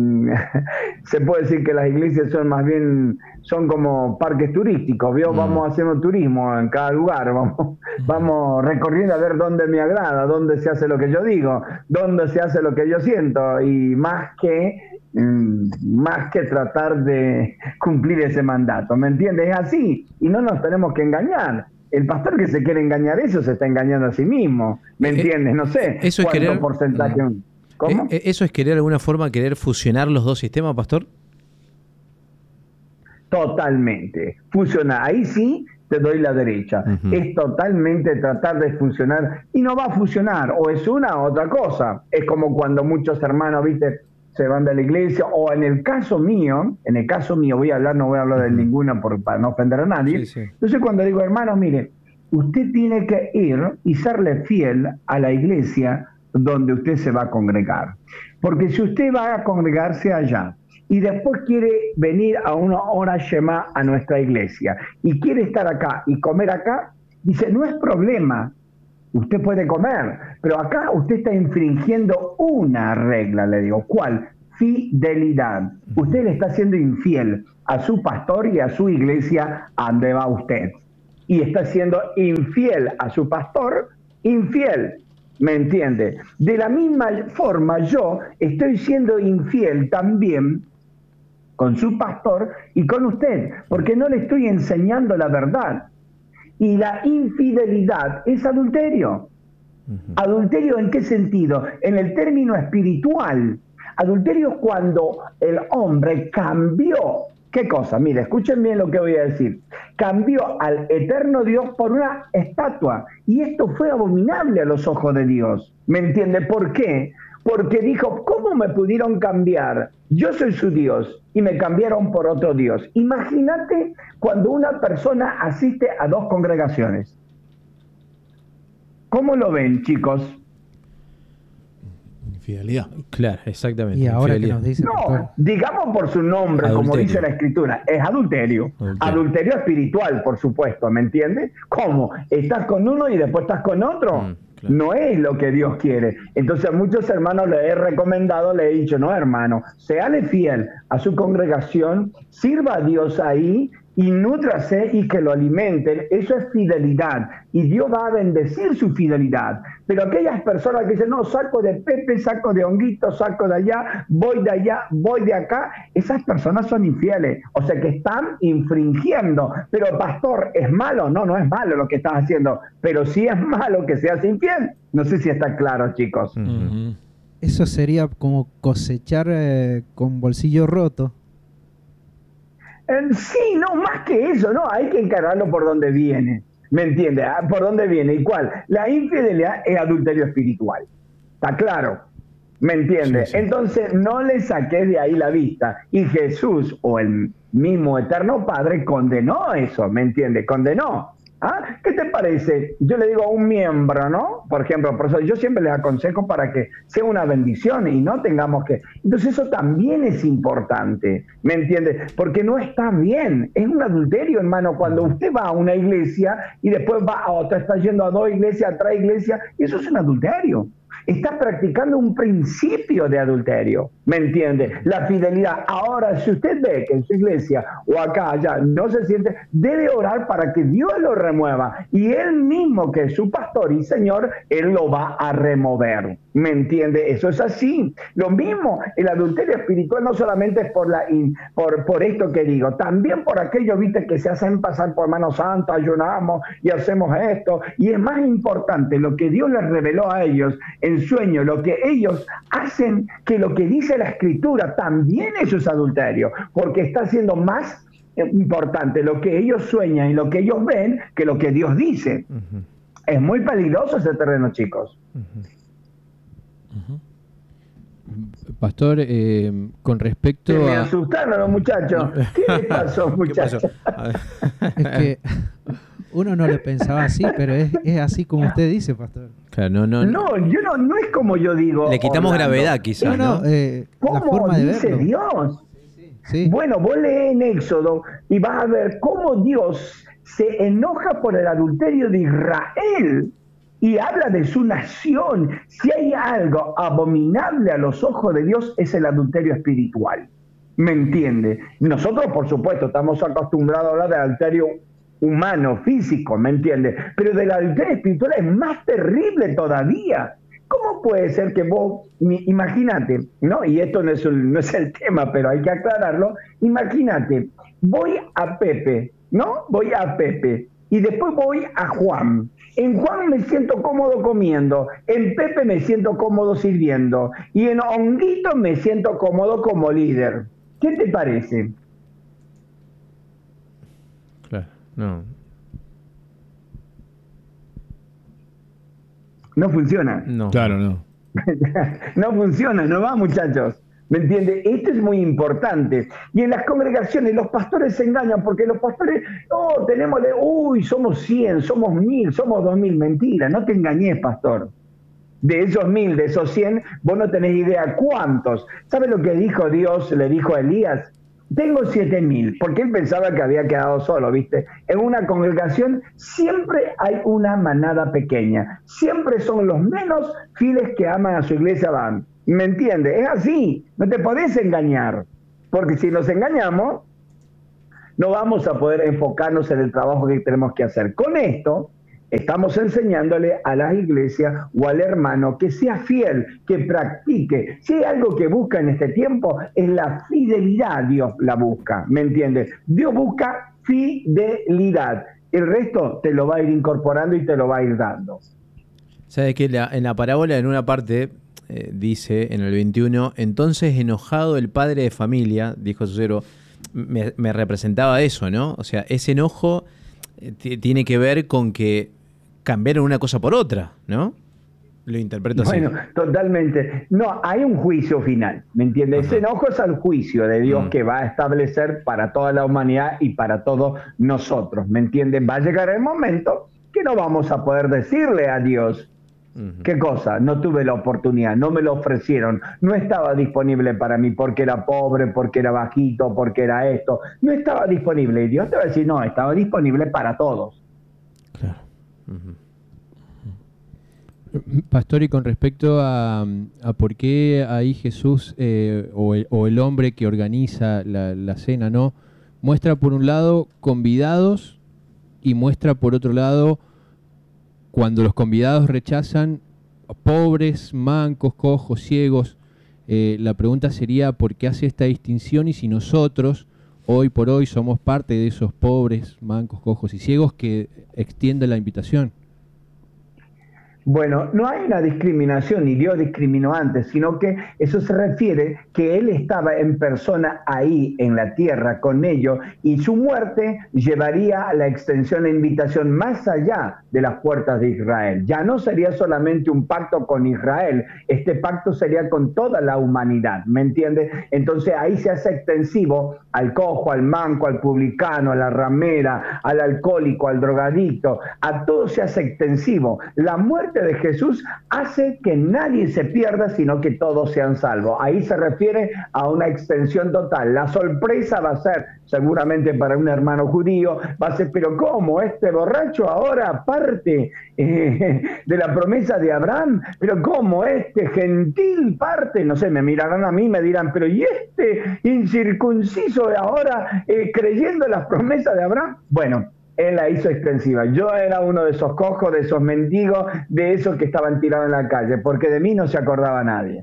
A: se puede decir que las iglesias son como parques turísticos, vamos haciendo turismo en cada lugar, vamos recorriendo a ver dónde me agrada, dónde se hace lo que yo digo, dónde se hace lo que yo siento, y más que tratar de cumplir ese mandato, ¿me entiendes? Es así, y no nos tenemos que engañar. El pastor que se quiere engañar se está engañando a sí mismo, ¿me entiendes? No sé
B: eso
A: cuánto
B: es querer,
A: porcentaje... ¿Cómo?
B: ¿Eso es querer de alguna forma fusionar los dos sistemas, pastor?
A: Totalmente, fusionar, ahí sí te doy la derecha. Es totalmente tratar de funcionar, y no va a funcionar, o es una u otra cosa. Es como cuando muchos hermanos, se van de la iglesia, o en el caso mío, voy a hablar, no voy a hablar de ninguna para no ofender a nadie.
B: Sí, sí.
A: Entonces cuando digo, hermano, mire, usted tiene que ir y serle fiel a la iglesia donde usted se va a congregar. Porque si usted va a congregarse allá y después quiere venir a una hora Shema a nuestra iglesia y quiere estar acá y comer acá, dice, no es problema, usted puede comer, pero acá usted está infringiendo una regla, le digo. ¿Cuál? Fidelidad. Usted le está siendo infiel a su pastor y a su iglesia a donde va usted. Y está siendo infiel a su pastor, infiel. ¿Me entiende? De la misma forma yo estoy siendo infiel también con su pastor y con usted, porque no le estoy enseñando la verdad. Y la infidelidad es adulterio. ¿Adulterio en qué sentido? En el término espiritual. Adulterio es cuando el hombre cambió. ¿Qué cosa? Mire, escuchen bien lo que voy a decir. Cambió al eterno Dios por una estatua. Y esto fue abominable a los ojos de Dios. ¿Me entiende? ¿Por qué? Porque dijo, ¿cómo me pudieron cambiar? Yo soy su Dios y me cambiaron por otro Dios. Imagínate cuando una persona asiste a dos congregaciones. ¿Cómo lo ven, chicos?
C: Infidelidad.
B: Claro, exactamente.
E: Y ahora que
B: Infidelidad.
E: nos dice, pastor,
A: No, digamos por su nombre, como
B: Adulterio.
A: dice la Escritura, es adulterio. Adulterio espiritual, por supuesto, ¿me entiendes? ¿Cómo? Estás con uno y después estás con otro.
B: Claro.
A: No es lo que Dios quiere. Entonces a muchos hermanos les he recomendado, les he dicho, no hermano, séale fiel a su congregación, sirva a Dios ahí y nútrase y que lo alimenten. Eso es fidelidad y Dios va a bendecir su fidelidad. Pero aquellas personas que dicen, no, saco de Pepe, saco de Honguito, saco de allá, voy de acá, esas personas son infieles, o sea que están infringiendo. Pero pastor, ¿es malo? No, no es malo lo que estás haciendo, pero sí es malo que seas infiel. No sé si está claro, chicos.
C: Ujú.
E: eso sería como cosechar con bolsillo roto.
A: Sí, no, más que eso, no, hay que encararlo por donde viene, ¿me entiende? ¿Por dónde viene? ¿Y cuál? La infidelidad es adulterio espiritual, ¿está claro? ¿Me entiende?
C: Sí, sí.
A: Entonces no le saques de ahí la vista. Y Jesús o el mismo Eterno Padre condenó eso, ¿me entiende? Condenó. ¿Ah? ¿Qué te parece? Yo le digo a un miembro, ¿no? Por ejemplo, por eso yo siempre les aconsejo para que sea una bendición y no tengamos que... Entonces eso también es importante, ¿me entiende? Porque no está bien, es un adulterio, hermano, cuando usted va a una iglesia y después va a otra, está yendo a dos iglesias, a tres iglesias, eso es un adulterio. Está practicando un principio de adulterio, ¿me entiende? La fidelidad. Ahora, si usted ve que en su iglesia o acá, allá, no se siente, debe orar para que Dios lo remueva. Y Él mismo, que es su pastor y Señor, Él lo va a remover, ¿me entiende? Eso es así. Lo mismo, el adulterio espiritual no solamente es por esto que digo, también por aquello, viste, que se hacen pasar por mano santa, ayunamos y hacemos esto. Y es más importante lo que Dios les reveló a ellos en sueño, lo que ellos hacen, que lo que dice la Escritura, también eso es adulterio, porque está siendo más importante lo que ellos sueñan y lo que ellos ven que lo que Dios dice. Es muy peligroso ese terreno, chicos.
D: Pastor, con respecto
A: Me
D: a...
A: asustaron los muchachos. ¿Qué les pasó,
B: ¿Qué
A: muchachos?
B: pasó?
E: Es que uno no lo pensaba así, pero es así como usted dice, pastor.
B: Claro,
A: No, no es como yo digo.
B: Le quitamos
A: Orlando.
B: gravedad, quizás, ¿no?
E: la
A: ¿Cómo
E: forma de
A: dice
E: verlo.
A: Dios?
E: Sí.
A: Bueno, vos lees en Éxodo y vas a ver cómo Dios se enoja por el adulterio de Israel y habla de su nación. Si hay algo abominable a los ojos de Dios es el adulterio espiritual. ¿Me entiende? Nosotros, por supuesto, estamos acostumbrados a hablar de adulterio humano, físico, ¿me entiende? Pero del adulterio espiritual es más terrible todavía. ¿Cómo puede ser que vos, imagínate, ¿no? Y esto no es el tema, pero hay que aclararlo. Imagínate, voy a Pepe, ¿no? Voy a Pepe y después voy a Juan. En Juan me siento cómodo comiendo, en Pepe me siento cómodo sirviendo y en Honguito me siento cómodo como líder. ¿Qué te parece?
B: Claro, no.
A: No funciona.
B: No.
C: Claro, no.
A: No funciona, no va, muchachos. ¿Me entiende? Esto es muy importante. Y en las congregaciones los pastores se engañan porque los pastores, no, somos 100, somos 1000, somos 2000. Mentira, no te engañes, pastor. De esos 1000, de esos 100, vos no tenés idea cuántos. ¿Sabes lo que dijo Dios? Le dijo a Elías, tengo 7000, porque él pensaba que había quedado solo, ¿viste? En una congregación siempre hay una manada pequeña, siempre son los menos fieles que aman a su iglesia van. ¿Me entiendes? Es así, no te podés engañar, porque si nos engañamos, no vamos a poder enfocarnos en el trabajo que tenemos que hacer. Con esto, estamos enseñándole a las iglesias o al hermano que sea fiel, que practique. Si hay algo que busca en este tiempo, es la fidelidad. Dios la busca, ¿me entiendes? Dios busca fidelidad. El resto te lo va a ir incorporando y te lo va a ir dando.
B: Sabes que en la parábola, en una parte, dice en el 21, entonces enojado el padre de familia, dijo su siervo, me representaba eso, ¿no? O sea, ese enojo tiene que ver con que cambiaron una cosa por otra, ¿no? Lo interpreto así.
A: Bueno, totalmente. No, hay un juicio final, ¿me entiendes? Ese enojo es al juicio de Dios que va a establecer para toda la humanidad y para todos nosotros, ¿me entiendes? Va a llegar el momento que no vamos a poder decirle a Dios, ¿qué cosa? No tuve la oportunidad, no me lo ofrecieron, no estaba disponible para mí porque era pobre, porque era bajito, porque era esto. No estaba disponible. Y Dios te va a decir, no, estaba disponible para todos.
B: Claro.
D: Pastor, y con respecto a por qué ahí Jesús o el hombre que organiza la cena, ¿no? Muestra por un lado convidados y muestra por otro lado cuando los convidados rechazan pobres, mancos, cojos, ciegos. La pregunta sería ¿por qué hace esta distinción? Y si nosotros hoy por hoy somos parte de esos pobres, mancos, cojos y ciegos que extiende la invitación.
A: Bueno, no hay una discriminación, ni Dios discriminó antes, sino que eso se refiere que Él estaba en persona ahí en la tierra con ellos y su muerte llevaría a la extensión de invitación más allá de las puertas de Israel. Ya no sería solamente un pacto con Israel, este pacto sería con toda la humanidad, ¿me entiendes? Entonces ahí se hace extensivo al cojo, al manco, al publicano, a la ramera, al alcohólico, al drogadicto, a todo se hace extensivo. La muerte de Jesús hace que nadie se pierda, sino que todos sean salvos. Ahí se refiere a una extensión total. La sorpresa va a ser, seguramente para un hermano judío, va a ser, pero ¿cómo? Este borracho ahora parte de la promesa de Abraham, pero ¿cómo? Este gentil parte, no sé, me mirarán a mí y me dirán, pero ¿y este incircunciso de ahora creyendo en las promesas de Abraham? Bueno, Él la hizo extensiva. Yo era uno de esos cojos, de esos mendigos, de esos que estaban tirados en la calle, porque de mí no se acordaba nadie.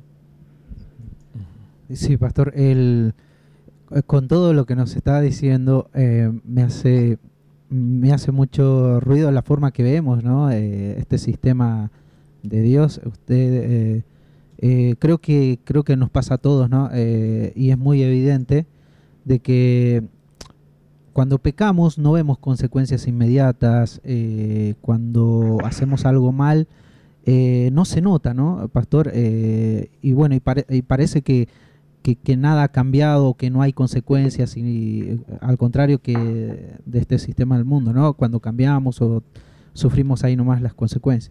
E: Sí, pastor, con todo lo que nos está diciendo, me hace mucho ruido la forma que vemos, ¿no? Este sistema de Dios. Usted, creo que nos pasa a todos, ¿no? Y es muy evidente de que cuando pecamos no vemos consecuencias inmediatas, cuando hacemos algo mal no se nota, ¿no, pastor? Y bueno, y parece que nada ha cambiado, que no hay consecuencias, y al contrario que de este sistema del mundo, ¿no? Cuando cambiamos o sufrimos ahí nomás las consecuencias.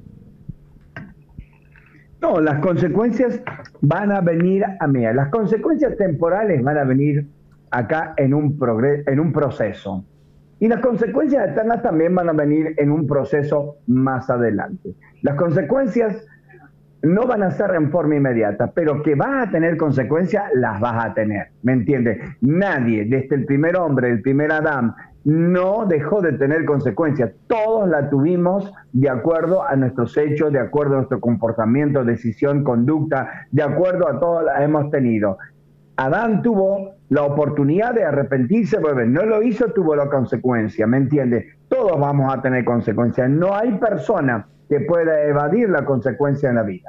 A: No, las consecuencias van a venir a mí. Las consecuencias temporales van a venir acá en un proceso. Y las consecuencias eternas también van a venir en un proceso más adelante. Las consecuencias no van a ser en forma inmediata, pero que vas a tener consecuencias, las vas a tener, ¿me entiendes? Nadie, desde el primer hombre, el primer Adán, no dejó de tener consecuencias. Todos la tuvimos de acuerdo a nuestros hechos, de acuerdo a nuestro comportamiento, decisión, conducta, de acuerdo a todo la hemos tenido. Adán tuvo la oportunidad de arrepentirse, volver. No lo hizo, tuvo la consecuencia, ¿me entiendes? Todos vamos a tener consecuencias. No hay persona que pueda evadir la consecuencia en la vida.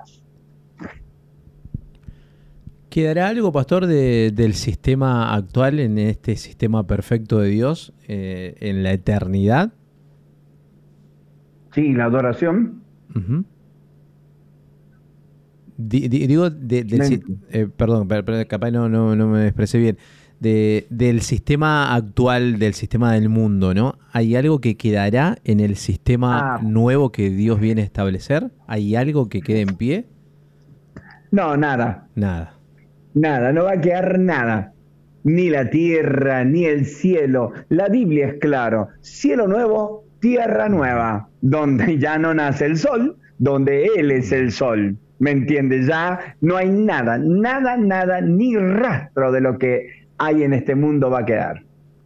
B: ¿Quedará algo, pastor, del sistema actual, en este sistema perfecto de Dios, en la eternidad?
A: Sí, la adoración.
B: Digo, perdón, capaz no me expresé bien. Del sistema actual, del sistema del mundo, ¿no? ¿Hay algo que quedará en el sistema nuevo que Dios viene a establecer? ¿Hay algo que quede en pie?
A: No, nada.
B: Nada.
A: Nada, no va a quedar nada. Ni la tierra, ni el cielo. La Biblia es claro. Cielo nuevo, tierra nueva. Donde ya no nace el sol, donde Él es el sol. ¿Me entiendes? Ya no hay nada, ni rastro de lo que hay en este mundo va a quedar.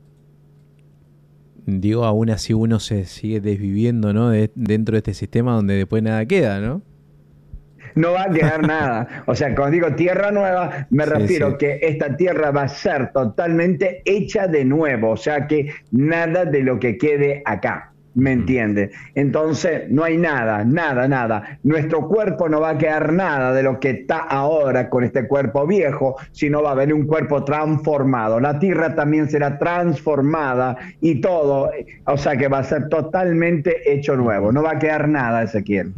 B: Digo, aún así uno se sigue desviviendo, ¿no? Dentro de este sistema donde después nada queda, ¿no?
A: No va a quedar nada. O sea, cuando digo tierra nueva, me refiero que esta tierra va a ser totalmente hecha de nuevo. O sea, que nada de lo que quede acá. ¿Me entiende? Entonces, no hay nada. Nuestro cuerpo no va a quedar nada de lo que está ahora con este cuerpo viejo, sino va a haber un cuerpo transformado. La tierra también será transformada y todo, o sea que va a ser totalmente hecho nuevo. No va a quedar nada, Ezequiel.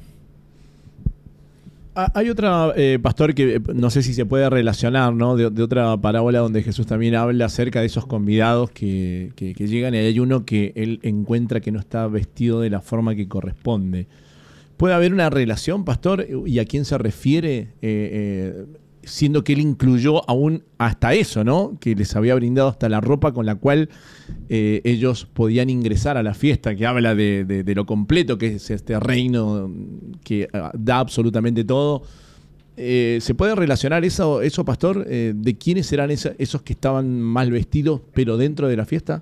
C: Hay otra, pastor, que no sé si se puede relacionar, ¿no? De otra parábola donde Jesús también habla acerca de esos convidados que llegan y hay uno que él encuentra que no está vestido de la forma que corresponde. ¿Puede haber una relación, pastor? ¿Y a quién se refiere? Siendo que él incluyó aún hasta eso, ¿no? Que les había brindado hasta la ropa con la cual ellos podían ingresar a la fiesta, que habla de lo completo que es este reino que da absolutamente todo. ¿Se puede relacionar eso pastor? ¿De quiénes serán esos que estaban mal vestidos, pero dentro de la fiesta?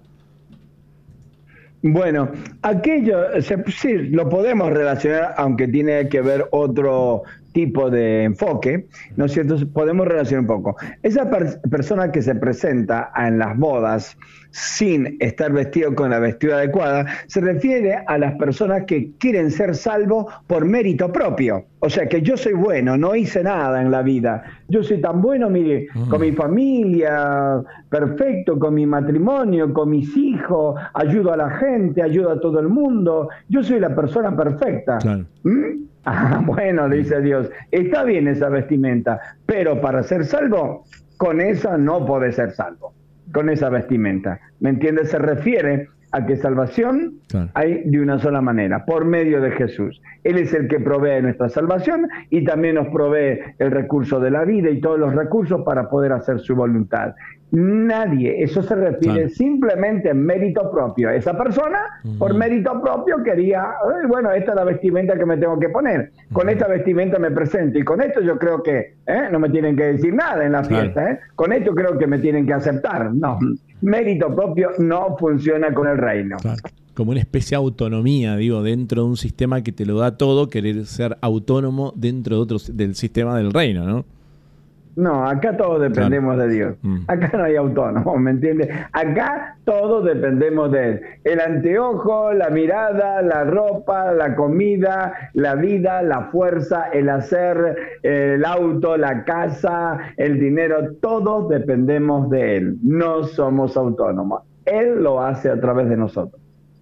A: Bueno, aquello sí lo podemos relacionar, aunque tiene que ver otro tipo de enfoque, ¿no es cierto? Podemos relacionar un poco. Esa persona que se presenta en las bodas sin estar vestido con la vestidura adecuada, se refiere a las personas que quieren ser salvos por mérito propio. O sea, que yo soy bueno, no hice nada en la vida. Yo soy tan bueno, mire, con mi familia, perfecto, con mi matrimonio, con mis hijos, ayudo a la gente, ayudo a todo el mundo. Yo soy la persona perfecta.
C: Claro.
A: Bueno, dice Dios, está bien esa vestimenta, pero para ser salvo, con esa no podés ser salvo, con esa vestimenta. ¿Me entiendes? Se refiere a que salvación hay de una sola manera, por medio de Jesús. Él es el que provee nuestra salvación y también nos provee el recurso de la vida y todos los recursos para poder hacer su voluntad. Nadie, eso se refiere simplemente en mérito propio. Esa persona, por mérito propio, quería, bueno, esta es la vestimenta que me tengo que poner. Con esta vestimenta me presento y con esto yo creo que no me tienen que decir nada en la fiesta. Con esto creo que me tienen que aceptar. No, mérito propio no funciona con el reino.
C: Claro. Como una especie de autonomía, digo, dentro de un sistema que te lo da todo, querer ser autónomo dentro de del sistema del reino, ¿no?
A: No, acá todos dependemos de Dios. Acá no hay autónomos, ¿me entiendes? Acá todos dependemos de Él. El anteojo, la mirada, la ropa, la comida, la vida, la fuerza, el hacer, el auto, la casa, el dinero, todos dependemos de Él. No somos autónomos. Él lo hace a través de nosotros.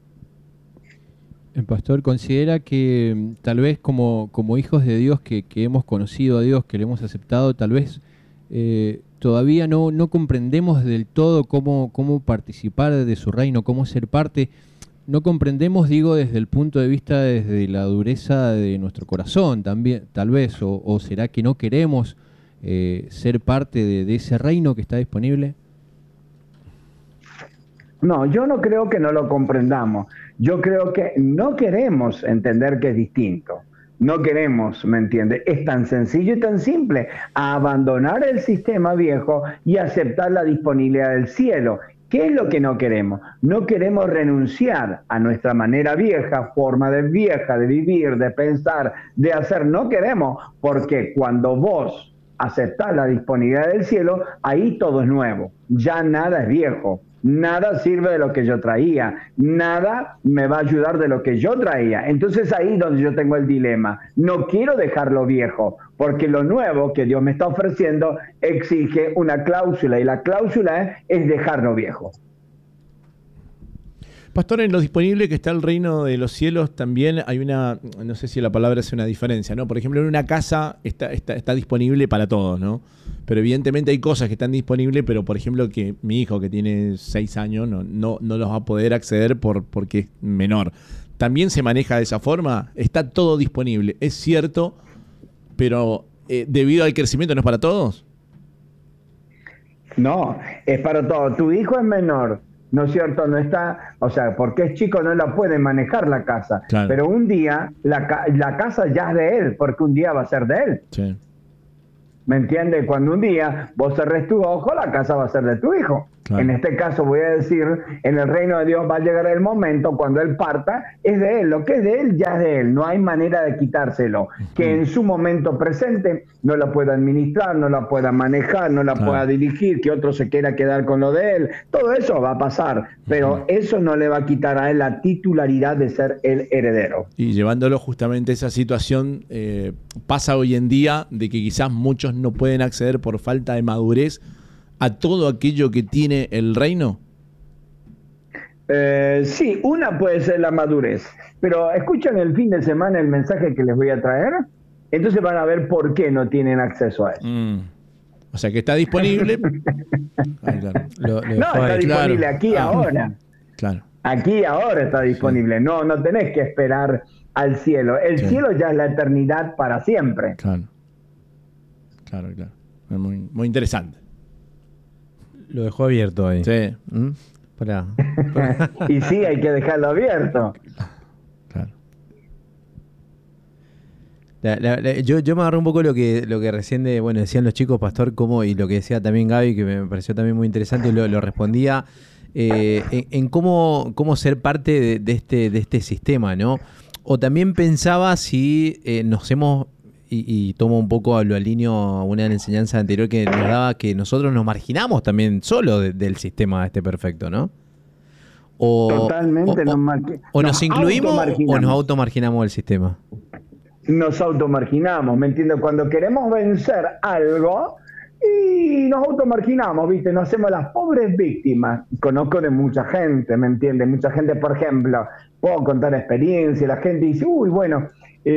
D: El pastor considera que tal vez como hijos de Dios que hemos conocido a Dios, que le hemos aceptado, tal vez todavía no comprendemos del todo cómo participar de su reino, cómo ser parte. No comprendemos, digo, desde el punto de vista, desde la dureza de nuestro corazón también, tal vez, o será que no queremos ser parte de ese reino que está disponible.
A: No, yo no creo que no lo comprendamos. Yo creo que no queremos entender que es distinto. No queremos, ¿me entiende? Es tan sencillo y tan simple. Abandonar el sistema viejo y aceptar la disponibilidad del cielo. ¿Qué es lo que no queremos? No queremos renunciar a nuestra manera vieja, forma de vivir, de pensar, de hacer. No queremos, porque cuando vos aceptás la disponibilidad del cielo, ahí todo es nuevo. Ya nada es viejo. Nada sirve de lo que yo traía, nada me va a ayudar de lo que yo traía. Entonces ahí es donde yo tengo el dilema. No quiero dejarlo viejo, porque lo nuevo que Dios me está ofreciendo exige una cláusula, y la cláusula es dejarlo viejo.
C: Pastor, en lo disponible que está el reino de los cielos también hay una, no sé si la palabra hace una diferencia, ¿no? Por ejemplo, en una casa está disponible para todos, ¿no? Pero evidentemente hay cosas que están disponibles, pero por ejemplo que mi hijo que tiene 6 años no los va a poder acceder porque es menor. ¿También se maneja de esa forma? Está todo disponible, es cierto, pero debido al crecimiento no es para todos.
A: No, es para todos. Tu hijo es menor, ¿no es cierto? No está, o sea, porque es chico no la puede manejar la casa.
C: Claro.
A: Pero un día la casa ya es de él, porque un día va a ser de él.
C: Sí.
A: ¿Me entiendes? Cuando un día vos cerres tu ojo, la casa va a ser de tu hijo.
C: Claro.
A: En este caso voy a decir, en el reino de Dios va a llegar el momento cuando él parta, es de él, lo que es de él ya es de él, no hay manera de quitárselo. Que en su momento presente no la pueda administrar, no la pueda manejar, no la pueda dirigir, que otro se quiera quedar con lo de él, todo eso va a pasar, pero eso no le va a quitar a él la titularidad de ser el heredero.
C: Y llevándolo justamente a esa situación, pasa hoy en día de que quizás muchos no pueden acceder por falta de madurez a todo aquello que tiene el reino.
A: Sí, una puede ser la madurez, pero escuchan el fin de semana el mensaje que les voy a traer, entonces van a ver por qué no tienen acceso a eso.
C: O sea que está disponible. Ay, claro.
A: No, está disponible aquí ahora.
C: Claro.
A: Aquí ahora está disponible. No tenés que esperar al cielo. El cielo ya es la eternidad para siempre.
C: Claro. Claro. Es muy interesante.
B: Lo dejó abierto ahí.
C: Sí.
B: Para.
A: Y sí, hay que dejarlo abierto.
C: Claro.
B: Yo me agarré un poco lo que recién decían los chicos, Pastor, y lo que decía también Gaby, que me pareció también muy interesante, lo respondía en cómo ser parte de este sistema, ¿no? O también pensaba si nos hemos, y tomo un poco, lo alineo a una de las enseñanzas anterior que nos daba, que nosotros nos marginamos también solo del sistema perfecto, ¿no?
A: Totalmente.
B: O nos incluimos o nos automarginamos del sistema.
A: Nos automarginamos, ¿me entiendes? Cuando queremos vencer algo y nos automarginamos, ¿viste? Nos hacemos las pobres víctimas. Conozco de mucha gente, ¿me entiendes? Mucha gente, por ejemplo, puedo contar experiencia, la gente dice, bueno,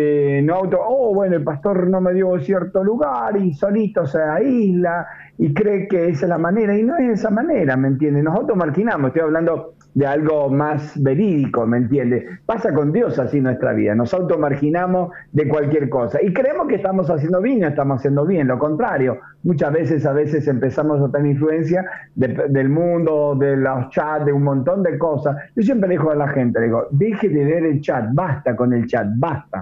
A: el pastor no me dio cierto lugar y solito se aísla y cree que esa es la manera, y no es esa manera, ¿me entiendes? Nos automarginamos, estoy hablando de algo más verídico, ¿me entiendes? Pasa con Dios así en nuestra vida, nos automarginamos de cualquier cosa y creemos que estamos haciendo bien, no estamos haciendo bien, lo contrario, a veces empezamos a tener influencia del mundo, de los chats, de un montón de cosas. Yo siempre le digo a la gente, deje de ver el chat, basta con el chat, basta.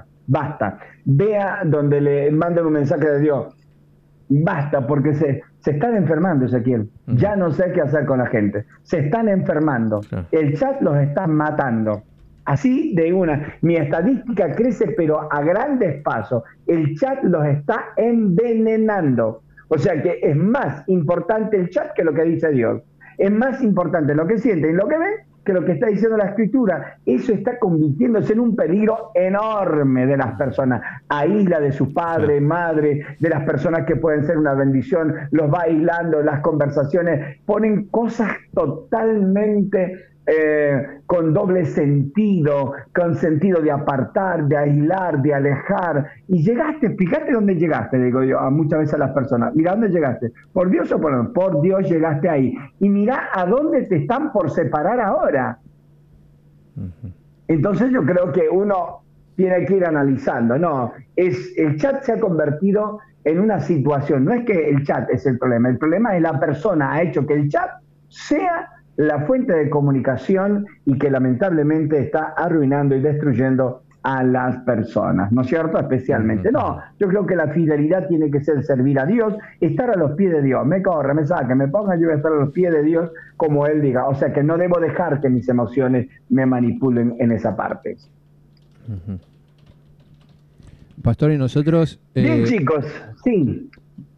A: Vea donde le manden un mensaje de Dios, basta, porque se están enfermando, Ezequiel. Ya no sé qué hacer con la gente, se están enfermando. El chat los está matando, así de una. Mi estadística crece, pero a grandes pasos. El chat los está envenenando. O sea que es más importante el chat que lo que dice Dios, es más importante lo que sienten y lo que ven que lo que está diciendo la Escritura. Eso está convirtiéndose en un peligro enorme de las personas. Aísla de su padre, madre, de las personas que pueden ser una bendición, los va aislando, las conversaciones, ponen cosas totalmente con doble sentido, con sentido de apartar, de aislar, de alejar. Y llegaste, fíjate dónde llegaste, digo yo muchas veces a las personas. Mira dónde llegaste, por Dios o por Dios llegaste ahí. Y mira a dónde te están por separar ahora. Entonces yo creo que uno tiene que ir analizando. El chat se ha convertido en una situación. No es que el chat es el problema es la persona ha hecho que el chat sea la fuente de comunicación y que lamentablemente está arruinando y destruyendo a las personas, ¿no es cierto? Especialmente. Yo creo que la fidelidad tiene que ser servir a Dios, estar a los pies de Dios. Me corre, me saque, me ponga, yo voy a estar a los pies de Dios como Él diga. O sea que no debo dejar que mis emociones me manipulen en esa parte.
D: Pastor, y nosotros...
A: Bien, chicos, sí.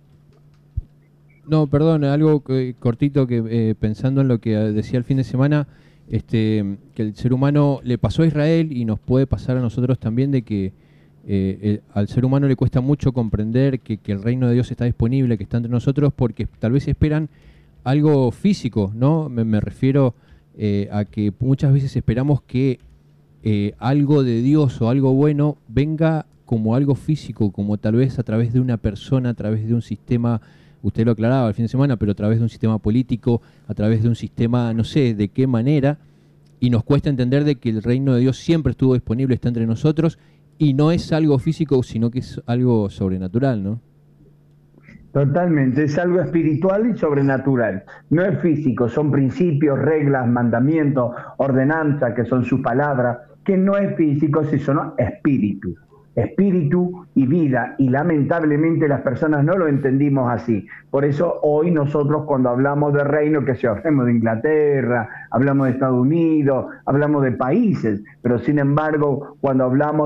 D: No, perdón, algo cortito que pensando en lo que decía el fin de semana, que el ser humano le pasó a Israel y nos puede pasar a nosotros también, de que al ser humano le cuesta mucho comprender que el reino de Dios está disponible, que está entre nosotros, porque tal vez esperan algo físico, ¿no? Me refiero a que muchas veces esperamos que algo de Dios o algo bueno venga como algo físico, como tal vez a través de una persona, a través de un sistema, usted lo aclaraba el fin de semana, pero a través de un sistema político, a través de un sistema, no sé de qué manera, y nos cuesta entender de que el reino de Dios siempre estuvo disponible, está entre nosotros, y no es algo físico, sino que es algo sobrenatural, ¿no?
A: Totalmente, es algo espiritual y sobrenatural. No es físico, son principios, reglas, mandamientos, ordenanzas, que son sus palabras, que no es físico, sino son espíritu. Espíritu y vida, y lamentablemente las personas no lo entendimos así. Por eso hoy nosotros cuando hablamos de reino, que si hablamos de Inglaterra, hablamos de Estados Unidos, hablamos de países, pero sin embargo cuando hablamos